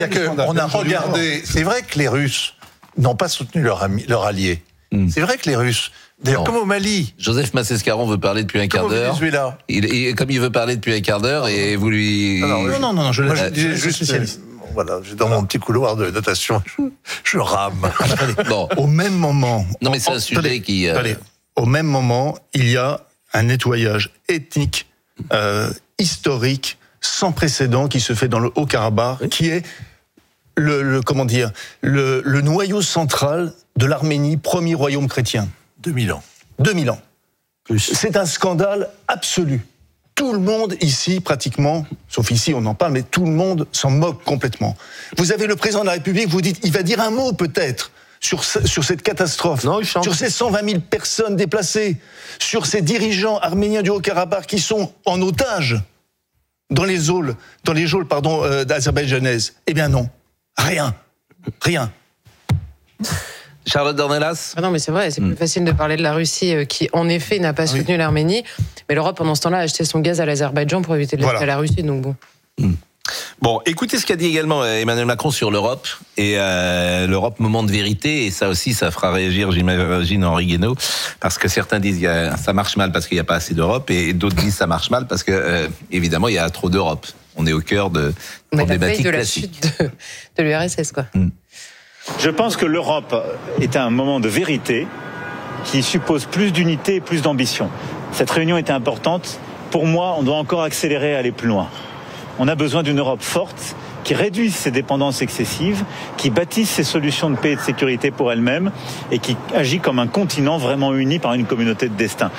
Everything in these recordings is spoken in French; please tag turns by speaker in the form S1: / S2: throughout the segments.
S1: On a regardé. C'est vrai que les Russes n'ont pas soutenu leur allié. C'est vrai que les Russes. D'ailleurs, comme au Mali.
S2: Joseph Massescaron veut parler depuis un quart d'heure. Comme il veut parler depuis un quart d'heure, et vous lui.
S1: Non, je disais juste. Voilà, dans mon petit couloir de notation, je rame.
S3: Bon. Au même moment.
S2: Non, mais c'est un sujet qui.
S3: Au même moment, il y a un nettoyage ethnique, historique, sans précédent, qui se fait dans le Haut-Karabakh, qui est le noyau central de l'Arménie, premier royaume chrétien.
S1: 2000 ans.
S3: 2000 ans. C'est un scandale absolu. Tout le monde ici, pratiquement, sauf ici on en parle, mais tout le monde s'en moque complètement. Vous avez le président de la République, vous dites, il va dire un mot peut-être sur cette catastrophe, sur ces 120 000 personnes déplacées, sur ces dirigeants arméniens du Haut-Karabakh qui sont en otage dans les geôles azerbaïdjanaises. Eh bien non, rien.
S2: Charlotte Dornelas.
S4: Non, mais c'est vrai, c'est plus facile de parler de la Russie qui, en effet, n'a pas soutenu l'Arménie. Mais l'Europe, pendant ce temps-là, a acheté son gaz à l'Azerbaïdjan pour éviter de l'acheter à la Russie. Donc bon.
S2: Bon, écoutez ce qu'a dit également Emmanuel Macron sur l'Europe. Et l'Europe, moment de vérité. Et ça aussi, ça fera réagir, j'imagine, Henri Guénaud. Parce que certains disent ça marche mal parce qu'il n'y a pas assez d'Europe. Et d'autres disent ça marche mal parce que, évidemment, il y a trop d'Europe. On est au cœur de problématiques classiques.
S4: De la chute de l'URSS, quoi.
S5: Je pense que l'Europe est un moment de vérité qui suppose plus d'unité et plus d'ambition. Cette réunion était importante. Pour moi, on doit encore accélérer et aller plus loin. On a besoin d'une Europe forte qui réduise ses dépendances excessives, qui bâtisse ses solutions de paix et de sécurité pour elle-même et qui agit comme un continent vraiment uni par une communauté de destin.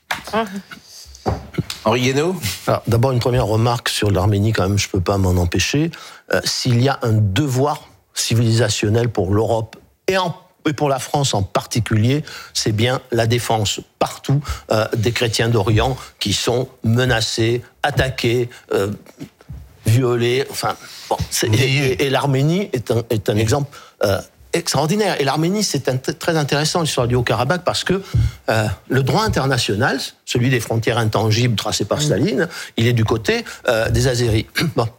S2: Henri Guénaud.
S6: Alors, d'abord, une première remarque sur l'Arménie, quand même, je ne peux pas m'en empêcher. S'il y a un devoir civilisationnel pour l'Europe et pour la France en particulier, c'est bien la défense partout des chrétiens d'Orient qui sont menacés, attaqués, violés. Enfin, bon, et l'Arménie est un exemple extraordinaire. Et l'Arménie, c'est très intéressant, l'histoire du Haut-Karabakh, parce que le droit international, celui des frontières intangibles tracées par Staline, il est du côté des Azéris. Bon.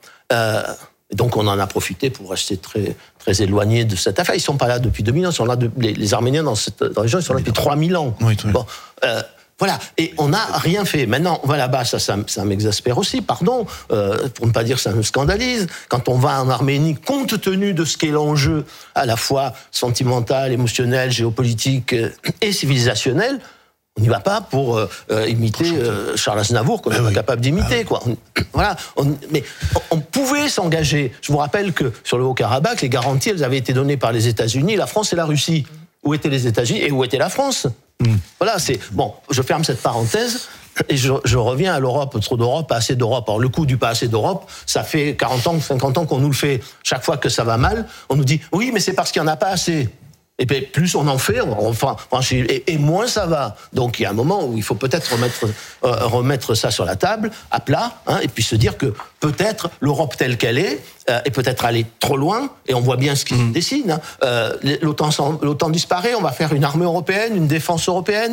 S6: Donc on en a profité pour rester très, très éloignés de cette affaire. Ils ne sont pas là depuis 2000 ans, ils sont là les Arméniens dans cette région, ils sont là depuis 3000 ans. Oui. Bon, voilà, et on n'a rien fait. Maintenant, on va là-bas, ça m'exaspère aussi, pardon, pour ne pas dire ça me scandalise. Quand on va en Arménie, compte tenu de ce qu'est l'enjeu à la fois sentimental, émotionnel, géopolitique et civilisationnel, on n'y va pas pour imiter Charles Aznavour qu'on n'est pas capable d'imiter, quoi. Mais on pouvait s'engager. Je vous rappelle que sur le Haut-Karabakh, les garanties, elles avaient été données par les États-Unis, la France et la Russie. Où étaient les États-Unis et où était la France ? Voilà, c'est bon. Je ferme cette parenthèse. Et je reviens à l'Europe, trop d'Europe, pas assez d'Europe. Alors le coup du pas assez d'Europe, ça fait 40 ans, 50 ans qu'on nous le fait. Chaque fois que ça va mal, on nous dit oui, mais c'est parce qu'il n'y en a pas assez. Et puis plus on en fait, et moins ça va. Donc il y a un moment où il faut peut-être remettre ça sur la table, à plat, et puis se dire que peut-être l'Europe telle qu'elle est peut-être aller trop loin, et on voit bien ce qui se dessine. L'OTAN disparaît, on va faire une armée européenne, une défense européenne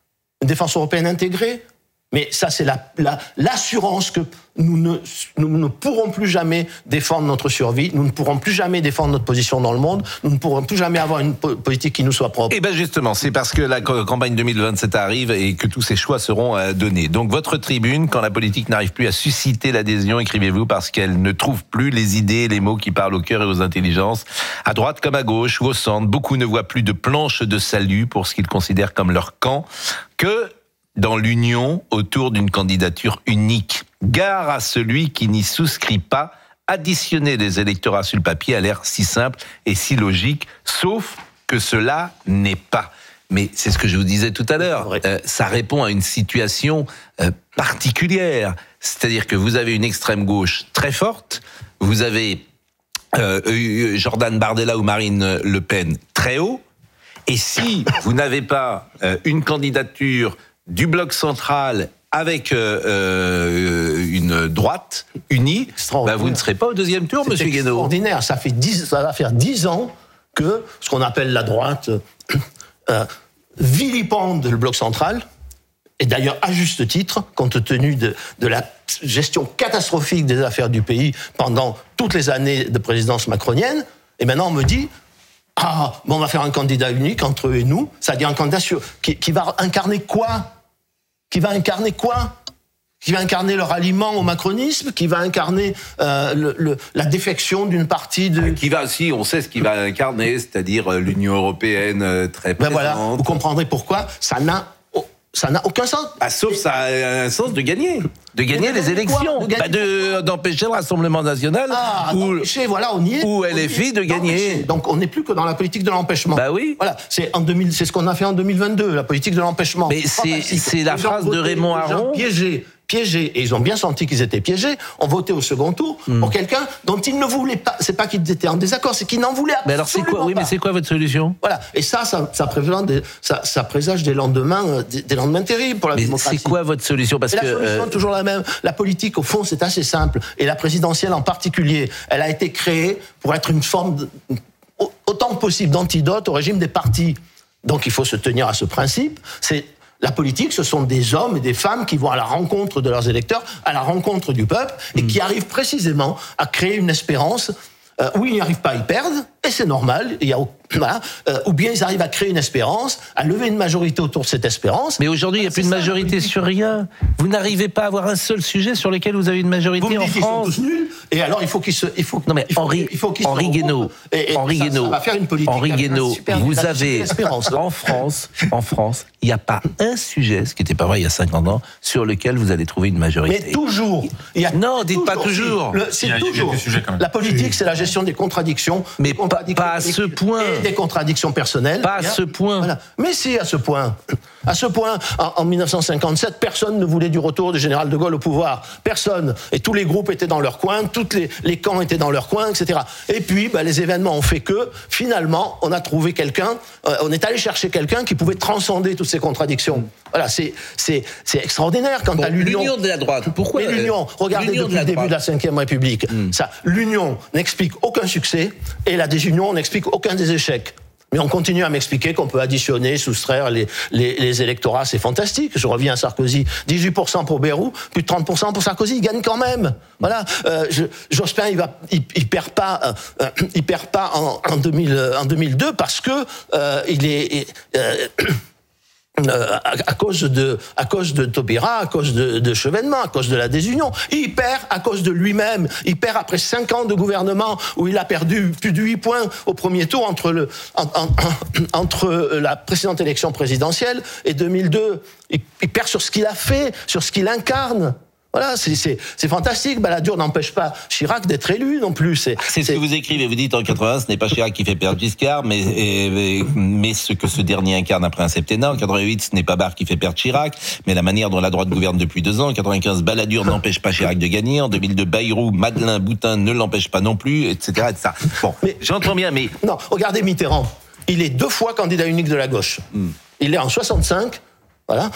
S6: intégrée. Mais ça, c'est l'assurance que nous ne pourrons plus jamais défendre notre survie, nous ne pourrons plus jamais défendre notre position dans le monde, nous ne pourrons plus jamais avoir une politique qui nous soit propre.
S2: Et bien justement, c'est parce que la campagne 2027 arrive et que tous ces choix seront donnés. Donc votre tribune, quand la politique n'arrive plus à susciter l'adhésion, écrivez-vous, parce qu'elle ne trouve plus les idées et les mots qui parlent au cœur et aux intelligences. À droite comme à gauche ou au centre, beaucoup ne voient plus de planche de salut pour ce qu'ils considèrent comme leur camp, que dans l'union autour d'une candidature unique. Gare à celui qui n'y souscrit pas. Additionner des électorats sur le papier a l'air si simple et si logique, sauf que cela n'est pas. Mais c'est ce que je vous disais tout à l'heure. Ça répond à une situation particulière. C'est-à-dire que vous avez une extrême gauche très forte, vous avez Jordan Bardella ou Marine Le Pen très haut, et si vous n'avez pas une candidature du bloc central avec une droite unie, vous ne serez pas au deuxième tour, monsieur Guénaud.
S6: C'est extraordinaire. Ça va faire 10 ans que ce qu'on appelle la droite vilipende le bloc central, et d'ailleurs à juste titre, compte tenu de la gestion catastrophique des affaires du pays pendant toutes les années de présidence macronienne. Et maintenant, on me dit, on va faire un candidat unique entre eux et nous. C'est-à-dire un candidat qui va incarner quoi ? Qui va incarner le ralliement au macronisme, qui va incarner la défection d'une partie de...
S2: on sait ce qu'il va incarner, c'est-à-dire l'Union européenne très présente.
S6: Voilà, vous comprendrez pourquoi ça n'a aucun sens.
S2: Sauf ça a un sens de gagner. De gagner les élections. D'empêcher le Rassemblement National
S6: on y est.
S2: Ou LFI de gagner.
S6: Donc on n'est plus que dans la politique de l'empêchement.
S2: Bah oui.
S6: Voilà, c'est ce qu'on a fait en 2022, la politique de l'empêchement.
S2: Mais c'est la phrase de Raymond Aron.
S6: Piégés, et ils ont bien senti qu'ils étaient piégés, ont voté au second tour pour quelqu'un dont ils ne voulaient pas. C'est pas qu'ils étaient en désaccord, c'est qu'ils n'en voulaient absolument
S2: mais alors c'est quoi,
S6: pas.
S2: mais c'est quoi votre solution ?
S6: Voilà, et ça présage des lendemains terribles pour la démocratie.
S2: C'est quoi votre solution ? Parce
S6: que la solution est toujours la même. La politique, au fond, c'est assez simple, et la présidentielle en particulier, elle a été créée pour être une forme autant que possible d'antidote au régime des partis. Donc il faut se tenir à ce principe. La politique, ce sont des hommes et des femmes qui vont à la rencontre de leurs électeurs, à la rencontre du peuple, et qui arrivent précisément à créer une espérance où ils n'y arrivent pas, ils perdent, et c'est normal, ou bien ils arrivent à créer une espérance, à lever une majorité autour de cette espérance.
S2: Mais aujourd'hui, il n'y a plus de majorité sur rien. Vous n'arrivez pas à avoir un seul sujet sur lequel vous avez une majorité en France. Ils sont
S6: tous nuls, et alors il faut qu'ils se...
S2: Henri Guénaud, vous avez en France, il n'y a pas un sujet, ce qui n'était pas vrai il y a 50 ans, sur lequel vous allez trouver une majorité.
S6: Mais toujours.
S2: Dites pas toujours.
S6: C'est toujours. La politique, c'est la gestion des contradictions.
S2: Mais pas à ce point.
S6: Et des contradictions personnelles.
S2: Pas à ce point.
S6: Voilà. Mais si, à ce point. À ce point, en 1957, personne ne voulait du retour du général de Gaulle au pouvoir. Personne. Et tous les groupes étaient dans leur coin, tous les camps étaient dans leur coin, etc. Et puis, les événements ont fait que, finalement, on a trouvé quelqu'un, on est allé chercher quelqu'un qui pouvait transcender toutes ces contradictions. Voilà, c'est extraordinaire quant à l'union.
S2: L'union de la droite, pourquoi
S6: l'union, regardez depuis le début de la Ve République, l'union n'explique aucun succès et la désunion n'explique aucun des échecs. Mais on continue à m'expliquer qu'on peut additionner, soustraire les électorats, c'est fantastique. Je reviens à Sarkozy, 18% pour Bayrou, plus de 30% pour Sarkozy, il gagne quand même. Voilà, Jospin, il perd pas en 2002 parce que à cause de Taubira, à cause de Chevènement, à cause de la désunion. Il perd à cause de lui-même. Il perd après 5 ans de gouvernement où il a perdu plus de 8 points au premier tour entre la précédente élection présidentielle et 2002. Il perd sur ce qu'il a fait, sur ce qu'il incarne. Voilà, c'est fantastique. Balladur n'empêche pas Chirac d'être élu non plus.
S2: C'est ce que vous écrivez. Vous dites en 80, ce n'est pas Chirac qui fait perdre Giscard, mais ce que ce dernier incarne après un septennat. En 88, ce n'est pas Barre qui fait perdre Chirac, mais la manière dont la droite gouverne depuis 2 ans. En 95, Balladur n'empêche pas Chirac de gagner. En 2002, Bayrou, Madeleine, Boutin ne l'empêche pas non plus, etc., etc. Bon, j'entends bien, mais...
S6: Non, regardez Mitterrand. Il est 2 fois candidat unique de la gauche. Il est en 65, voilà.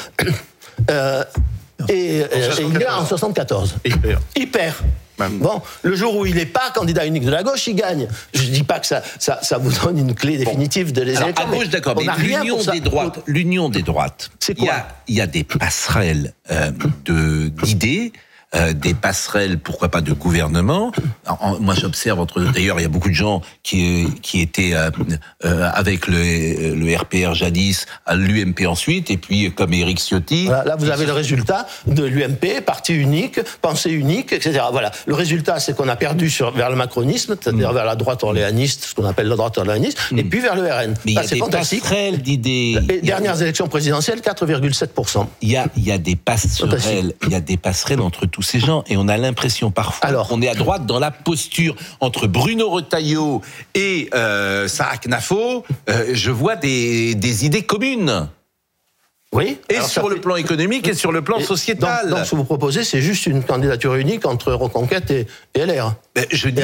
S6: Et il est en 74. Il perd. Bon, le jour où il n'est pas candidat unique de la gauche, il gagne. Je ne dis pas que ça vous donne une clé définitive de l'élection.
S2: À gauche, d'accord, mais l'union des droites,
S6: c'est quoi ?
S2: Il y a des passerelles d'idées. Des passerelles, pourquoi pas de gouvernement. Moi, j'observe d'ailleurs, il y a beaucoup de gens qui étaient avec le RPR jadis, à l'UMP ensuite, et puis comme Éric Ciotti.
S6: Voilà, là, vous avez le résultat de l'UMP, parti unique, pensée unique, etc. Voilà. Le résultat, c'est qu'on a perdu vers le macronisme, c'est-à-dire vers la droite orléaniste, ce qu'on appelle la droite orléaniste, et puis vers le RN.
S2: Mais il y a des passerelles d'idées.
S6: Les dernières élections présidentielles, 4,7%.
S2: Il y a des passerelles entre tous ces gens, et on a l'impression parfois qu'on est à droite dans la posture. Entre Bruno Retailleau et Sarah Knafo, je vois des idées communes.
S6: Oui.
S2: Et sur le plan économique et sur le plan sociétal.
S6: Donc ce que vous proposez, c'est juste une candidature unique entre Reconquête et LR.
S2: Je dis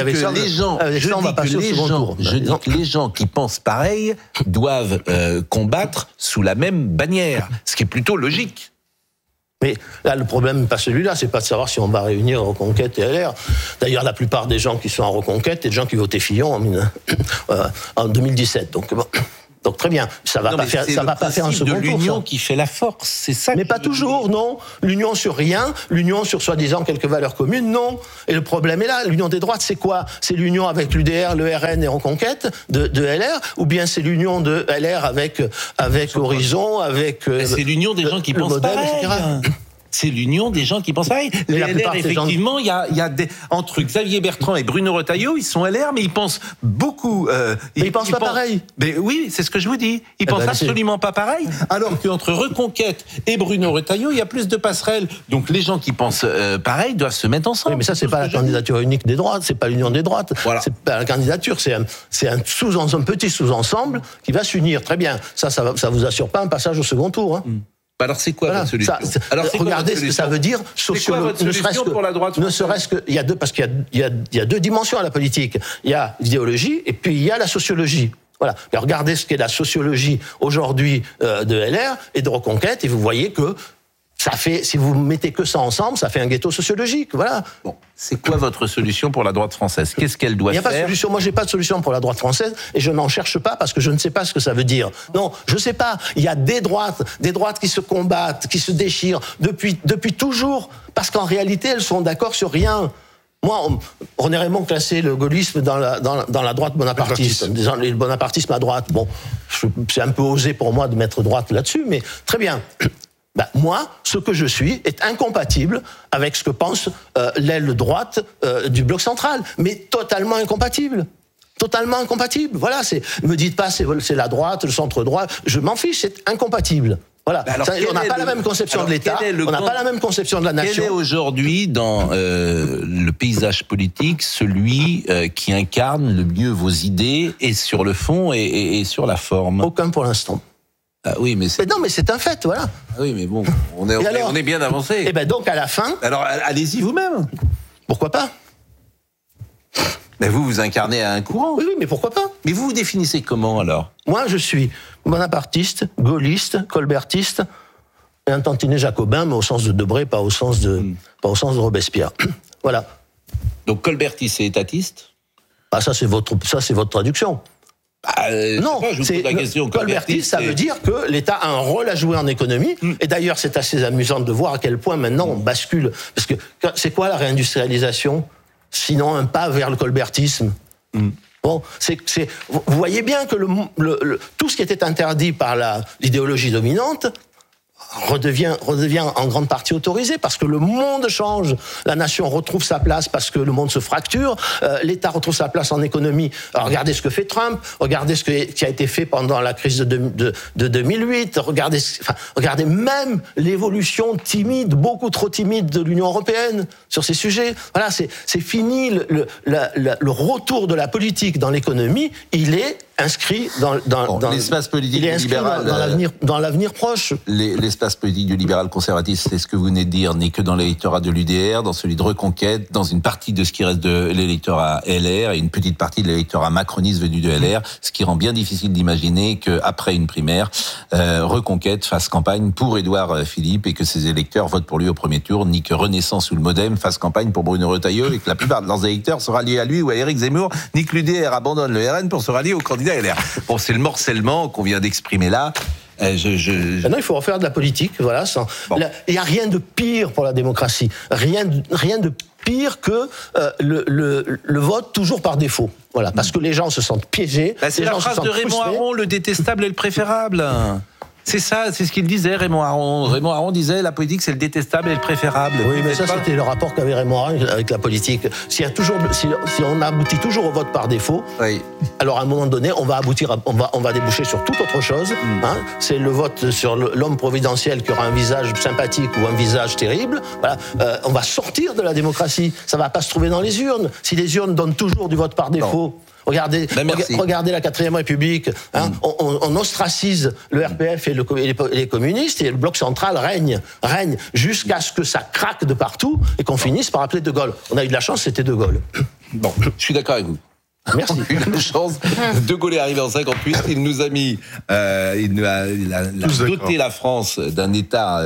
S2: que les gens qui pensent pareil doivent combattre sous la même bannière, ce qui est plutôt logique.
S6: Mais là, le problème n'est pas celui-là, c'est pas de savoir si on va réunir Reconquête et LR. D'ailleurs, la plupart des gens qui sont en Reconquête, c'est des gens qui votaient Fillon en 2017. Donc, bon. Donc très bien, ça va pas faire un second tour.
S2: C'est l'union qui fait la force, c'est ça.
S6: Mais pas toujours, non. L'union sur rien, l'union sur soi-disant quelques valeurs communes, non. Et le problème est là. L'union des droites, c'est quoi? C'est l'union avec l'UDR, le RN et Reconquête de LR, ou bien c'est l'union de LR avec Horizon, avec.
S2: C'est l'union des gens qui pensent pareil. C'est l'union des gens qui pensent pareil. Les LR, effectivement, il y a entre Xavier Bertrand et Bruno Retailleau, ils sont LR, mais ils pensent beaucoup.
S6: Mais ils pensent pas pareil.
S2: Mais oui, c'est ce que je vous dis. Ils pensent absolument pas pareil. Alors qu'entre Reconquête et Bruno Retailleau, il y a plus de passerelles. Donc les gens qui pensent pareil doivent se mettre ensemble.
S6: Oui, mais ça, c'est pas la candidature unique des droites, c'est pas l'union des droites. Voilà. C'est pas la candidature, c'est un petit sous-ensemble qui va s'unir. Très bien. Ça vous assure pas un passage au second tour. Hein.
S2: Alors c'est quoi votre solution?
S6: Regardez ce que ça veut dire.
S2: Ne
S6: serait-ce que il y a deux, parce qu'il y a deux dimensions à la politique. Il y a l'idéologie et puis il y a la sociologie. Voilà. Et regardez ce qu'est la sociologie aujourd'hui de LR et de Reconquête et vous voyez que ça fait, si vous mettez que ça ensemble, ça fait un ghetto sociologique. Voilà.
S2: Bon, c'est quoi votre solution pour la droite française? Qu'est-ce qu'elle doit faire?
S6: Il n'y a pas de solution. Moi, j'ai pas de solution pour la droite française et je n'en cherche pas parce que je ne sais pas ce que ça veut dire. Non, je sais pas. Il y a des droites qui se combattent, qui se déchirent depuis toujours, parce qu'en réalité, elles sont d'accord sur rien. Moi, René Raymond classait le gaullisme dans la droite bonapartiste, disant le bonapartisme à droite. Bon, c'est un peu osé pour moi de mettre droite là-dessus, mais très bien. Moi, ce que je suis est incompatible avec ce que pense l'aile droite du bloc central, mais totalement incompatible. Totalement incompatible. Voilà, me dites pas c'est la droite, le centre droit, je m'en fiche, c'est incompatible. Voilà. On n'a pas la même conception de l'État, on n'a pas la même conception de la nation.
S2: Quel est aujourd'hui dans le paysage politique celui qui incarne le mieux vos idées, et sur le fond et sur la forme?
S6: Aucun pour l'instant.
S2: Ah oui, mais
S6: non, mais c'est un fait, voilà.
S2: Ah oui, mais bon, on est bien avancé.
S6: Et donc à la fin.
S2: Alors allez-y vous-même.
S6: Pourquoi pas?
S2: Mais vous incarnez un courant.
S6: Oui, mais pourquoi pas?
S2: Mais vous définissez comment alors?
S6: Moi, je suis bonapartiste, gaulliste, colbertiste et un tantinet jacobin, mais au sens de Debré, pas au sens de Robespierre. Voilà.
S2: Donc colbertiste et étatiste?
S6: Ah, ça c'est votre traduction. Non,
S2: c'est la question.
S6: Colbertiste, ça veut dire que l'État a un rôle à jouer en économie. Et d'ailleurs, c'est assez amusant de voir à quel point maintenant on bascule. Parce que c'est quoi la réindustrialisation? Sinon un pas vers le colbertisme. Bon, vous voyez bien que tout ce qui était interdit par l'idéologie dominante redevient en grande partie autorisé parce que le monde change, la nation retrouve sa place parce que le monde se fracture, l'État retrouve sa place en économie. Alors, regardez ce que fait Trump, regardez ce qui a été fait pendant la crise de 2008, regardez même l'évolution timide, beaucoup trop timide de l'Union européenne sur ces sujets. Voilà, c'est fini le retour de la politique dans l'économie, il est inscrit dans
S2: l'espace politique libéral,
S6: dans l'avenir proche.
S2: L'espace politique du libéral conservatiste, c'est ce que vous venez de dire, n'est que dans l'électorat de l'UDR, dans celui de Reconquête, dans une partie de ce qui reste de l'électorat LR et une petite partie de l'électorat macroniste venu de LR, ce qui rend bien difficile d'imaginer qu'après une primaire, Reconquête fasse campagne pour Édouard Philippe et que ses électeurs votent pour lui au premier tour, ni que Renaissance ou le Modem fasse campagne pour Bruno Retailleau et que la plupart de leurs électeurs se rallient à lui ou à Éric Zemmour, ni que l'UDR abandonne le RN pour se rallier au candidat LR. Bon, c'est le morcellement qu'on vient d'exprimer là.
S6: Non, il faut refaire de la politique, voilà. Il n'y a rien de pire pour la démocratie. Rien de pire que le vote toujours par défaut. Voilà, parce que les gens se sentent piégés.
S2: C'est la phrase de Raymond Aron, le détestable et le préférable. C'est ça, c'est ce qu'il disait, Raymond Aron. Raymond Aron disait la politique, c'est le détestable et le préférable.
S6: Oui, mais ça, c'était le rapport qu'avait Raymond Aron avec la politique. Si on aboutit toujours au vote par défaut, oui. Alors à un moment donné, on va déboucher sur toute autre chose. Hein. C'est le vote sur l'homme providentiel qui aura un visage sympathique ou un visage terrible. Voilà. On va sortir de la démocratie. Ça va pas se trouver dans les urnes. Si les urnes donnent toujours du vote par défaut. Non. Regardez la 4ème République. Hein, on ostracise le RPF et les communistes et le bloc central règne jusqu'à ce que ça craque de partout et qu'on finisse par appeler De Gaulle. On a eu de la chance, c'était De Gaulle.
S2: Bon, je suis d'accord avec vous.
S6: Merci.
S2: On a eu la chance. De Gaulle est arrivé en 58. Il nous a mis, il a doté la France d'un État,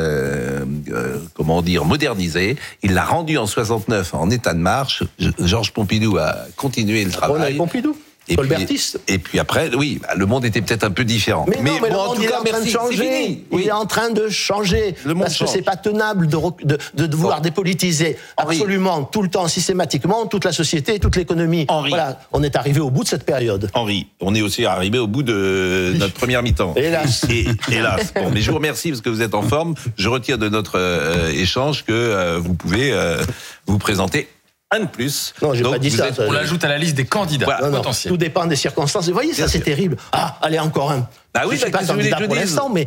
S2: modernisé. Il l'a rendu en 69 en état de marche. Georges Pompidou a continué le travail.
S6: On a eu Pompidou.
S2: Et puis après, oui, le monde était peut-être un peu différent.
S6: Mais le monde, il est en train de changer. Il est en train de changer. Parce que c'est pas tenable de vouloir dépolitiser absolument, tout le temps, systématiquement, toute la société, toute l'économie. Voilà, on est arrivé au bout de cette période.
S2: Henri, on est aussi arrivé au bout de notre première mi-temps.
S6: Hélas.
S2: Hélas. Bon, mais je vous remercie parce que vous êtes en forme. Je retire de notre échange que vous pouvez vous présenter un de plus.
S6: Non, j'ai pas dit ça.
S7: On l'ajoute à la liste des candidats potentiels.
S6: Tout dépend des circonstances. Vous voyez, ça c'est terrible. Ah, allez, encore un.
S2: Bah oui,
S6: je suis pas candidat pour l'instant, mais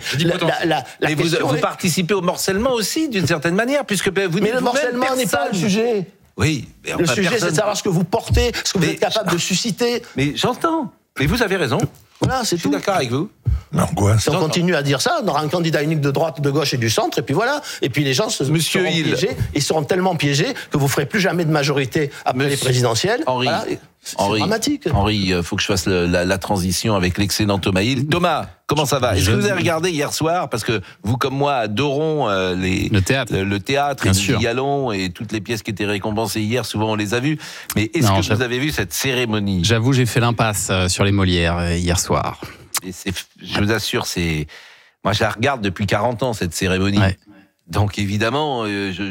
S2: mais vous participez au morcellement aussi, d'une certaine manière, puisque vous
S6: mais le morcellement n'est pas le sujet.
S2: Oui.
S6: Mais le sujet, c'est de savoir ce que vous portez, ce que vous êtes capable de susciter.
S2: Mais j'entends. Mais vous avez raison.
S6: Voilà, c'est tout.
S2: Je suis d'accord avec vous.
S1: L'angoisse.
S6: Si on continue à dire ça, on aura un candidat unique de droite, de gauche et du centre, et puis voilà. Et puis les gens seront piégés. Ils seront tellement piégés que vous ferez plus jamais de majorité après les présidentielles.
S2: Henri,
S6: voilà. C'est dramatique.
S2: Henri, il faut que je fasse la transition avec l'excellent Thomas Hill. Thomas, comment ça va? Est-ce que vous avez regardé hier soir? Parce que vous, comme moi, adorons le théâtre, et nous y allons, et toutes les pièces qui étaient récompensées hier, souvent on les a vues. Mais est-ce que vous avez vu cette cérémonie?
S7: J'avoue, j'ai fait l'impasse sur les Molières hier soir.
S2: Et je vous assure, moi je la regarde depuis 40 ans, cette cérémonie. Ouais. Donc évidemment,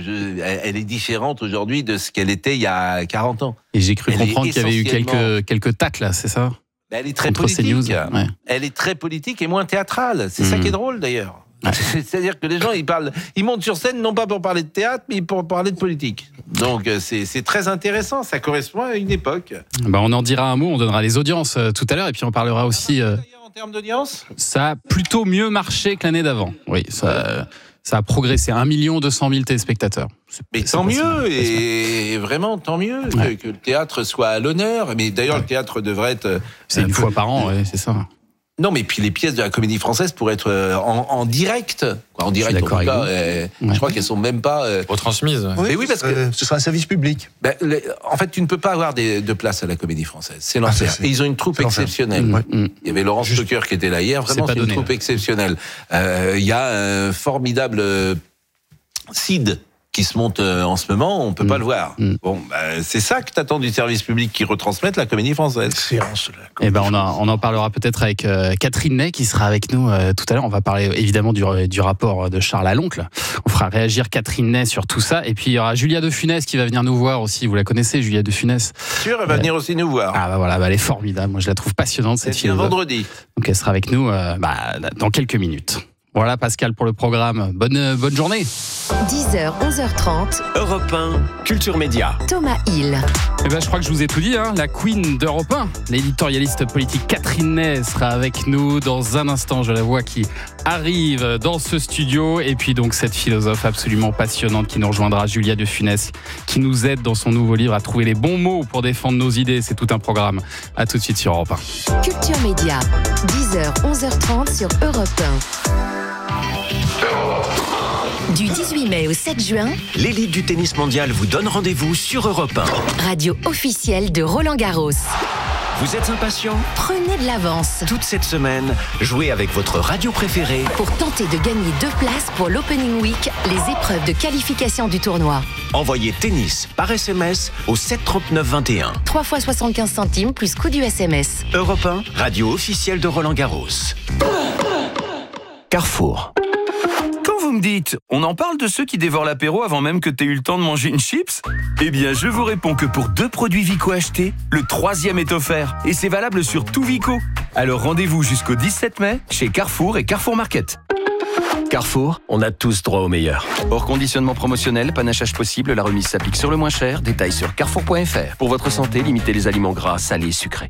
S2: elle est différente aujourd'hui de ce qu'elle était il y a 40 ans.
S7: Et j'ai cru comprendre qu'il y avait eu quelques tacles, c'est ça?
S2: Elle est très politique. Ouais. Elle est très politique et moins théâtrale. C'est ça qui est drôle d'ailleurs. Ouais. C'est-à-dire que les gens, ils montent sur scène non pas pour parler de théâtre, mais pour parler de politique. Donc c'est très intéressant, ça correspond à une époque.
S7: On en dira un mot, on donnera les audiences tout à l'heure, et puis on parlera aussi...
S2: En termes d'audience,
S7: ça a plutôt mieux marché que l'année d'avant. Oui, ça a progressé. 1 200 000 téléspectateurs.
S2: Mais tant mieux, et vraiment tant mieux que le théâtre soit à l'honneur. Mais d'ailleurs, le théâtre devrait être...
S7: C'est une fois par an, c'est ça.
S2: Non, mais puis les pièces de la Comédie Française pourraient être en direct. En direct, en tout cas. Je crois qu'elles sont même pas...
S7: retransmises.
S2: Mais oui, parce que...
S3: Ce sera un service public.
S2: En fait, tu ne peux pas avoir de place à la Comédie Française. C'est l'enfer. Et ils ont une troupe exceptionnelle. Il y avait Laurent Stocker qui était là hier. Vraiment, c'est une troupe exceptionnelle. Il y a un formidable Cid qui se monte en ce moment, on peut pas le voir. Bon, c'est ça que t'attends du service public qui retransmette la Comédie Française.
S7: On en parlera peut-être avec Catherine Ney qui sera avec nous tout à l'heure. On va parler évidemment du rapport de Charles à l'oncle. On fera réagir Catherine Ney sur tout ça. Et puis il y aura Julia de Funès qui va venir nous voir aussi. Vous la connaissez, Julia de Funès?
S2: Sûr, elle va venir aussi nous voir.
S7: Ah voilà, elle est formidable. Moi, je la trouve passionnante cette fille.
S2: C'est un vendredi.
S7: Donc elle sera avec nous dans quelques minutes. Voilà Pascal pour le programme. Bonne journée.
S8: 10h, 11h30.
S9: Europe 1, Culture Média.
S8: Thomas Hill.
S7: Je crois que je vous ai tout dit, la queen d'Europe 1, l'éditorialiste politique Catherine Ney sera avec nous dans un instant. Je la vois qui arrive dans ce studio. Et puis donc cette philosophe absolument passionnante qui nous rejoindra, Julia de Funès, qui nous aide dans son nouveau livre à trouver les bons mots pour défendre nos idées. C'est tout un programme. À tout de suite sur Europe 1.
S8: Culture Média, 10h, 11h30 sur Europe 1. Du 18 mai au 7 juin,
S9: l'élite du tennis mondial vous donne rendez-vous sur Europe 1.
S8: Radio officielle de Roland-Garros.
S9: Vous êtes impatient?
S8: Prenez de l'avance.
S9: Toute cette semaine, jouez avec votre radio préférée
S8: pour tenter de gagner 2 places pour l'Opening Week, les épreuves de qualification du tournoi.
S9: Envoyez tennis par SMS au 739 21.
S8: 3 fois 75 centimes plus coût du SMS.
S9: Europe 1, radio officielle de Roland-Garros. Carrefour.
S10: Vous me dites, on en parle de ceux qui dévorent l'apéro avant même que t'aies eu le temps de manger une chips? Eh bien, je vous réponds que pour 2 produits Vico achetés, le 3e est offert. Et c'est valable sur tout Vico. Alors rendez-vous jusqu'au 17 mai chez Carrefour et Carrefour Market.
S9: Carrefour, on a tous droit au meilleur.
S10: Hors conditionnement promotionnel, panachage possible, la remise s'applique sur le moins cher. Détails sur carrefour.fr. Pour votre santé, limitez les aliments gras, salés et sucrés.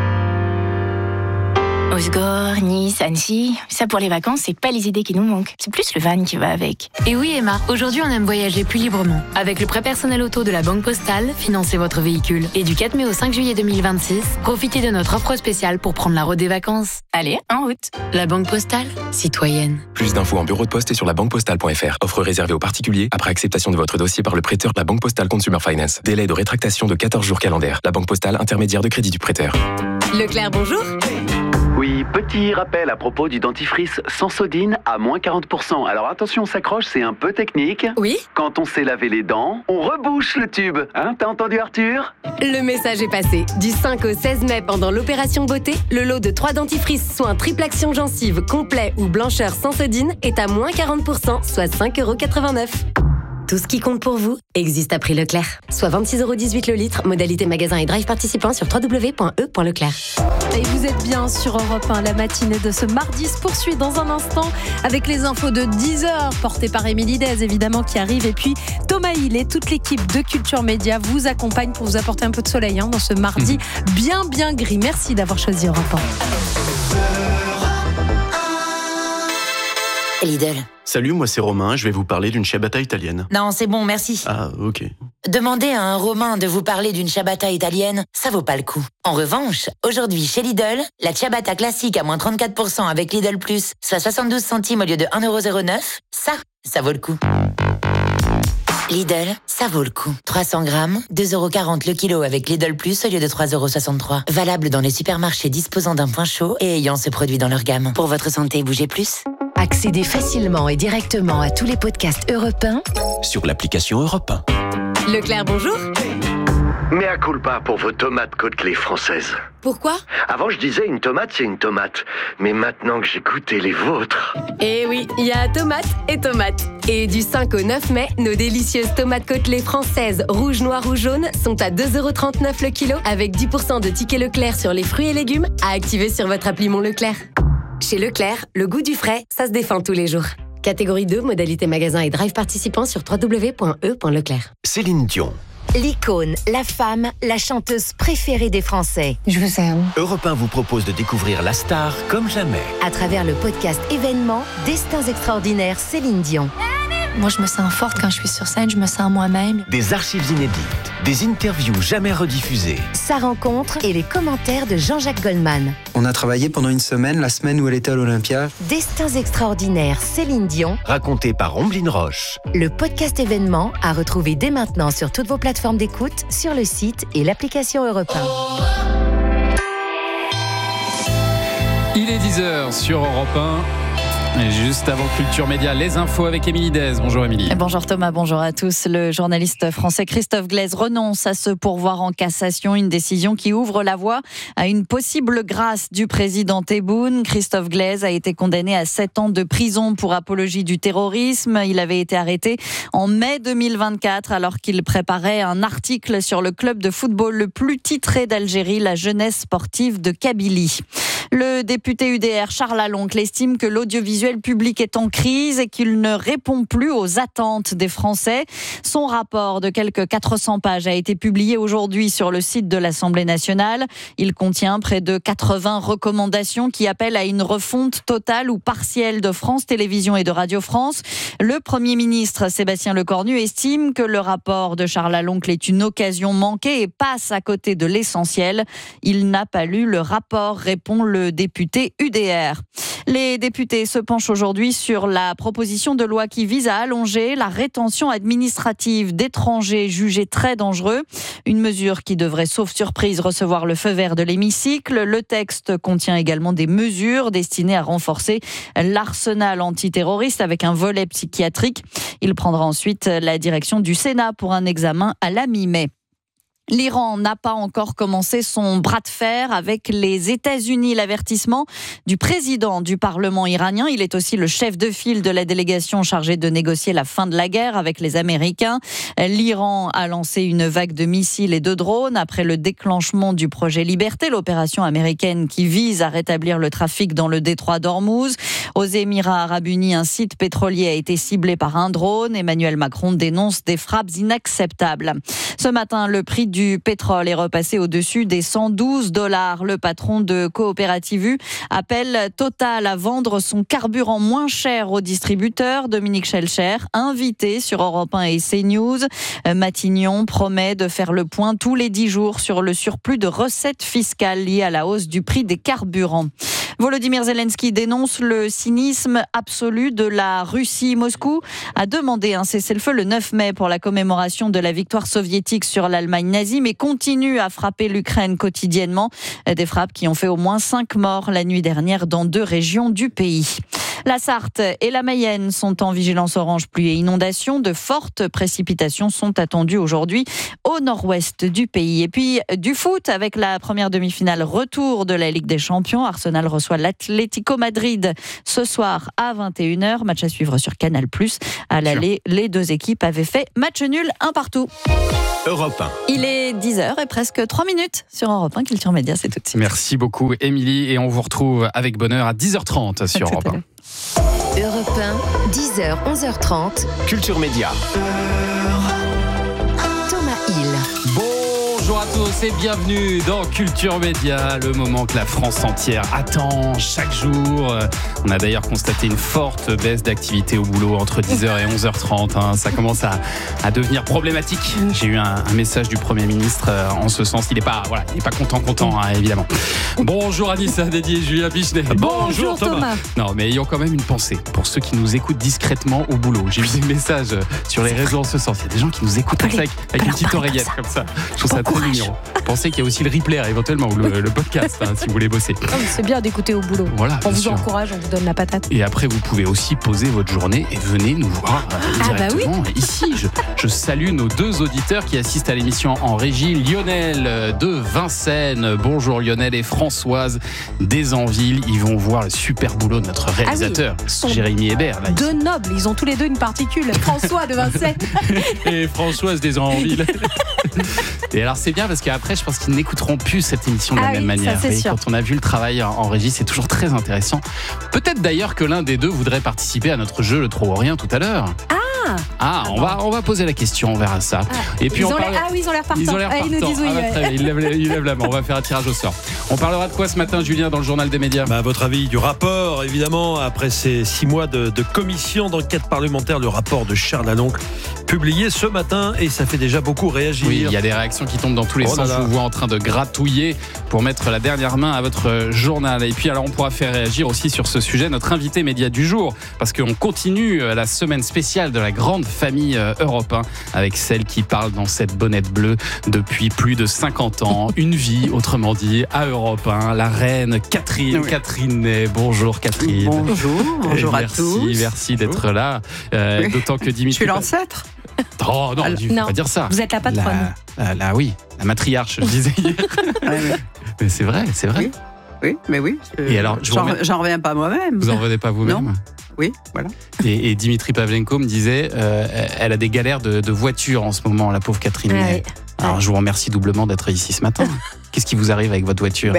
S11: Osgore, Nice, Annecy, ça pour les vacances, c'est pas les idées qui nous manquent. C'est plus le van qui va avec.
S12: Et oui Emma, aujourd'hui on aime voyager plus librement. Avec le prêt personnel auto de la Banque Postale, financez votre véhicule. Et du 4 mai au 5 juillet 2026, profitez de notre offre spéciale pour prendre la route des vacances.
S11: Allez, en route.
S12: La Banque Postale, citoyenne.
S13: Plus d'infos en bureau de poste et sur labanquepostale.fr. Offre réservée aux particuliers après acceptation de votre dossier par le prêteur La Banque Postale Consumer Finance. Délai de rétractation de 14 jours calendaires. La Banque Postale, intermédiaire de crédit du prêteur.
S12: Leclerc, bonjour.
S14: Oui, petit rappel à propos du dentifrice Sensodyne à moins 40%. Alors attention, on s'accroche, c'est un peu technique.
S15: Oui.
S14: Quand on s'est lavé les dents, on rebouche le tube. Hein, t'as entendu Arthur ?
S15: Le message est passé. Du 5 au 16 mai, pendant l'opération beauté, le lot de 3 dentifrices soins triple action gencive, complet ou blancheur Sensodyne est à moins 40%, soit 5,89 €. Tout ce qui compte pour vous existe à prix Leclerc. Soit 26,18 € le litre, modalité magasin et drive participant sur www.e.leclerc.
S16: Et vous êtes bien sur Europe 1, la matinée de ce mardi se poursuit dans un instant avec les infos de 10h, portées par Émilie Dez évidemment qui arrive. Et puis Thomas Hill et toute l'équipe de Culture Média vous accompagnent pour vous apporter un peu de soleil dans ce mardi bien gris. Merci d'avoir choisi Europe 1.
S17: Lidl.
S18: Salut, moi c'est Romain, je vais vous parler d'une ciabatta italienne.
S17: Non, c'est bon, merci.
S18: Ah, ok.
S17: Demander à un Romain de vous parler d'une ciabatta italienne, ça vaut pas le coup. En revanche, aujourd'hui chez Lidl, la ciabatta classique à moins 34% avec Lidl Plus, soit 72 centimes au lieu de 1,09 €, ça vaut le coup. Lidl, ça vaut le coup. 300 grammes, 2,40 € le kilo avec Lidl Plus au lieu de 3,63 €. Valable dans les supermarchés disposant d'un point chaud et ayant ce produit dans leur gamme. Pour votre santé, bougez plus.
S8: Accédez facilement et directement à tous les podcasts Europe 1
S9: sur l'application Europe 1.
S15: Leclerc, bonjour.
S19: Mea culpa pour vos tomates côtelées françaises.
S15: Pourquoi ?
S19: Avant, je disais une tomate, c'est une tomate. Mais maintenant que j'ai goûté les vôtres...
S15: Eh oui, il y a tomate et tomate. Et du 5 au 9 mai, nos délicieuses tomates côtelées françaises, rouge, noir ou jaune, sont à 2,39 € le kilo, avec 10% de tickets Leclerc sur les fruits et légumes, à activer sur votre appli Mon Leclerc. Chez Leclerc, le goût du frais, ça se défend tous les jours. Catégorie 2, modalité magasin et drive participant sur www.e.leclerc.
S9: Céline Dion.
S8: L'icône, la femme, la chanteuse préférée des Français.
S16: Je vous aime.
S9: Europe 1 vous propose de découvrir la star comme jamais.
S8: À travers le podcast événement Destins extraordinaires Céline Dion.
S20: Moi, je me sens forte quand je suis sur scène, je me sens moi-même.
S9: Des archives inédites, des interviews jamais rediffusées.
S8: Sa rencontre et les commentaires de Jean-Jacques Goldman.
S21: On a travaillé pendant une semaine, la semaine où elle était à l'Olympia.
S8: Destins extraordinaires Céline Dion.
S9: Raconté par Omblin Roche.
S8: Le podcast événement à retrouver dès maintenant sur toutes vos plateformes d'écoute, sur le site et l'application Europe 1.
S7: Il est 10h sur Europe 1. Et juste avant Culture Média, les infos avec Émilie Dez. Bonjour Émilie.
S22: Bonjour Thomas, bonjour à tous. Le journaliste français Christophe Glaise renonce à se pourvoir en cassation, une décision qui ouvre la voie à une possible grâce du président Tebboune. Christophe Glaise a été condamné à 7 ans de prison pour apologie du terrorisme. Il avait été arrêté en mai 2024 alors qu'il préparait un article sur le club de football le plus titré d'Algérie, la jeunesse sportive de Kabylie. Le député UDR Charles Laloncle estime que l'audiovisuel public est en crise et qu'il ne répond plus aux attentes des Français. Son rapport de quelques 400 pages a été publié aujourd'hui sur le site de l'Assemblée nationale. Il contient près de 80 recommandations qui appellent à une refonte totale ou partielle de France Télévisions et de Radio France. Le Premier ministre Sébastien Lecornu estime que le rapport de Charles Laloncle est une occasion manquée et passe à côté de l'essentiel. Il n'a pas lu le rapport, répond le député UDR. Les députés se penchent aujourd'hui sur la proposition de loi qui vise à allonger la rétention administrative d'étrangers jugés très dangereux. Une mesure qui devrait, sauf surprise, recevoir le feu vert de l'hémicycle. Le texte contient également des mesures destinées à renforcer l'arsenal antiterroriste avec un volet psychiatrique. Il prendra ensuite la direction du Sénat pour un examen à la mi-mai. L'Iran n'a pas encore commencé son bras de fer avec les États-Unis. L'avertissement du président du Parlement iranien. Il est aussi le chef de file de la délégation chargée de négocier la fin de la guerre avec les Américains. L'Iran a lancé une vague de missiles et de drones après le déclenchement du projet Liberté, l'opération américaine qui vise à rétablir le trafic dans le détroit d'Ormuz. Aux Émirats arabes unis, un site pétrolier a été ciblé par un drone. Emmanuel Macron dénonce des frappes inacceptables. Ce matin, le prix du pétrole est repassé au-dessus des $112. Le patron de Coopérative U appelle Total à vendre son carburant moins cher aux distributeurs. Dominique Schelcher, invité sur Europe 1 et CNews. Matignon promet de faire le point tous les 10 jours sur le surplus de recettes fiscales liées à la hausse du prix des carburants. Volodymyr Zelensky dénonce le cynisme absolu de la Russie. Moscou a demandé un cessez-le-feu le 9 mai pour la commémoration de la victoire soviétique sur l'Allemagne nazie, mais continue à frapper l'Ukraine quotidiennement. Des frappes qui ont fait au moins 5 morts la nuit dernière dans 2 régions du pays. La Sarthe et la Mayenne sont en vigilance orange pluie et inondation. De fortes précipitations sont attendues aujourd'hui au nord-ouest du pays. Et puis du foot avec la première demi-finale retour de la Ligue des Champions. Arsenal reçoit l'Atlético Madrid ce soir à 21h. Match à suivre sur Canal+. À l'aller, les 2 équipes avaient fait match nul 1-1.
S9: Europe 1.
S22: Il est 10h et presque 3 minutes sur Europe 1. Culture Média, c'est tout de suite.
S7: Merci beaucoup, Émilie. Et on vous retrouve avec bonheur à 10h30 sur Europe 1.
S8: Europe 1, 10h, 11h30.
S9: Culture Média.
S8: Thomas Hill.
S7: Bonjour à tous et bienvenue dans Culture Média, le moment que la France entière attend chaque jour. On a d'ailleurs constaté une forte baisse d'activité au boulot entre 10h et 11h30. Ça commence à devenir problématique. J'ai eu un message du Premier ministre en ce sens. Il n'est pas content, évidemment. Bonjour Anissa Dédié et Julien Pichenet.
S16: Bonjour Thomas.
S7: Non, mais ayons quand même une pensée pour ceux qui nous écoutent discrètement au boulot. J'ai eu des messages sur les réseaux en ce sens. Il y a des gens qui nous écoutent avec une petite oreillette comme ça. Je trouve ça très mignon. Pensez qu'il y a aussi le replay éventuellement ou le podcast si vous voulez bosser.
S16: C'est bien d'écouter au boulot.
S7: Voilà,
S16: on vous encourage, on vous donne la patate.
S7: Et après vous pouvez aussi poser votre journée et venez nous voir directement ici. Je salue nos 2 auditeurs qui assistent à l'émission en régie. Lionel de Vincennes. Bonjour Lionel et Françoise Desanville. Ils vont voir le super boulot de notre réalisateur Jérémy Hébert.
S16: 2 nobles, ils ont tous les 2 une particule. François de Vincennes
S7: et Françoise Desanville. Et alors c'est bien parce qu'après je pense qu'ils n'écouteront plus cette émission de la même manière. Quand on a vu le travail en régie, c'est toujours très intéressant. Peut-être d'ailleurs que l'un des 2 voudrait participer à notre jeu Le Trop ou Rien tout à l'heure. On va poser la question, on verra ça. Et puis ils ont l'air partants. Ils nous disent oui. Il lève la main, on va faire un tirage au sort. On parlera de quoi ce matin, Julien, dans le journal des médias?
S4: À votre avis, du rapport, évidemment, après ces 6 mois de commission d'enquête parlementaire, le rapport de Charles Aloncle, publié ce matin, et ça fait déjà beaucoup réagir.
S7: Oui, il y a des réactions qui tombent dans tous les sens. Je vous vois en train de gratouiller pour mettre la dernière main à votre journal. Et puis alors on pourra faire réagir aussi sur ce sujet notre invité média du jour, parce qu'on continue la semaine spéciale de la grande famille Europe 1 avec celle qui parle dans cette bonnette bleue depuis plus de 50 ans. Une vie, autrement dit, à Europe 1. La reine Catherine. Oui. Catherine Ney. Bonjour Catherine.
S5: Bonjour à tous.
S7: Merci d'être là. D'autant que Dimitri...
S5: Je suis l'ancêtre.
S7: Oh non, il ne faut pas dire ça.
S16: Vous êtes la patronne.
S7: La matriarche, je disais hier. Mais c'est vrai.
S5: Oui, mais oui.
S7: Et alors,
S5: j'en reviens pas moi-même.
S7: Vous n'en revenez pas vous-même?
S5: Non. Oui, voilà.
S7: Et Dimitri Pavlenko me disait, elle a des galères de voiture en ce moment, la pauvre Catherine.
S5: Ouais.
S7: Alors je vous remercie doublement d'être ici ce matin. Qu'est-ce qui vous arrive avec votre voiture?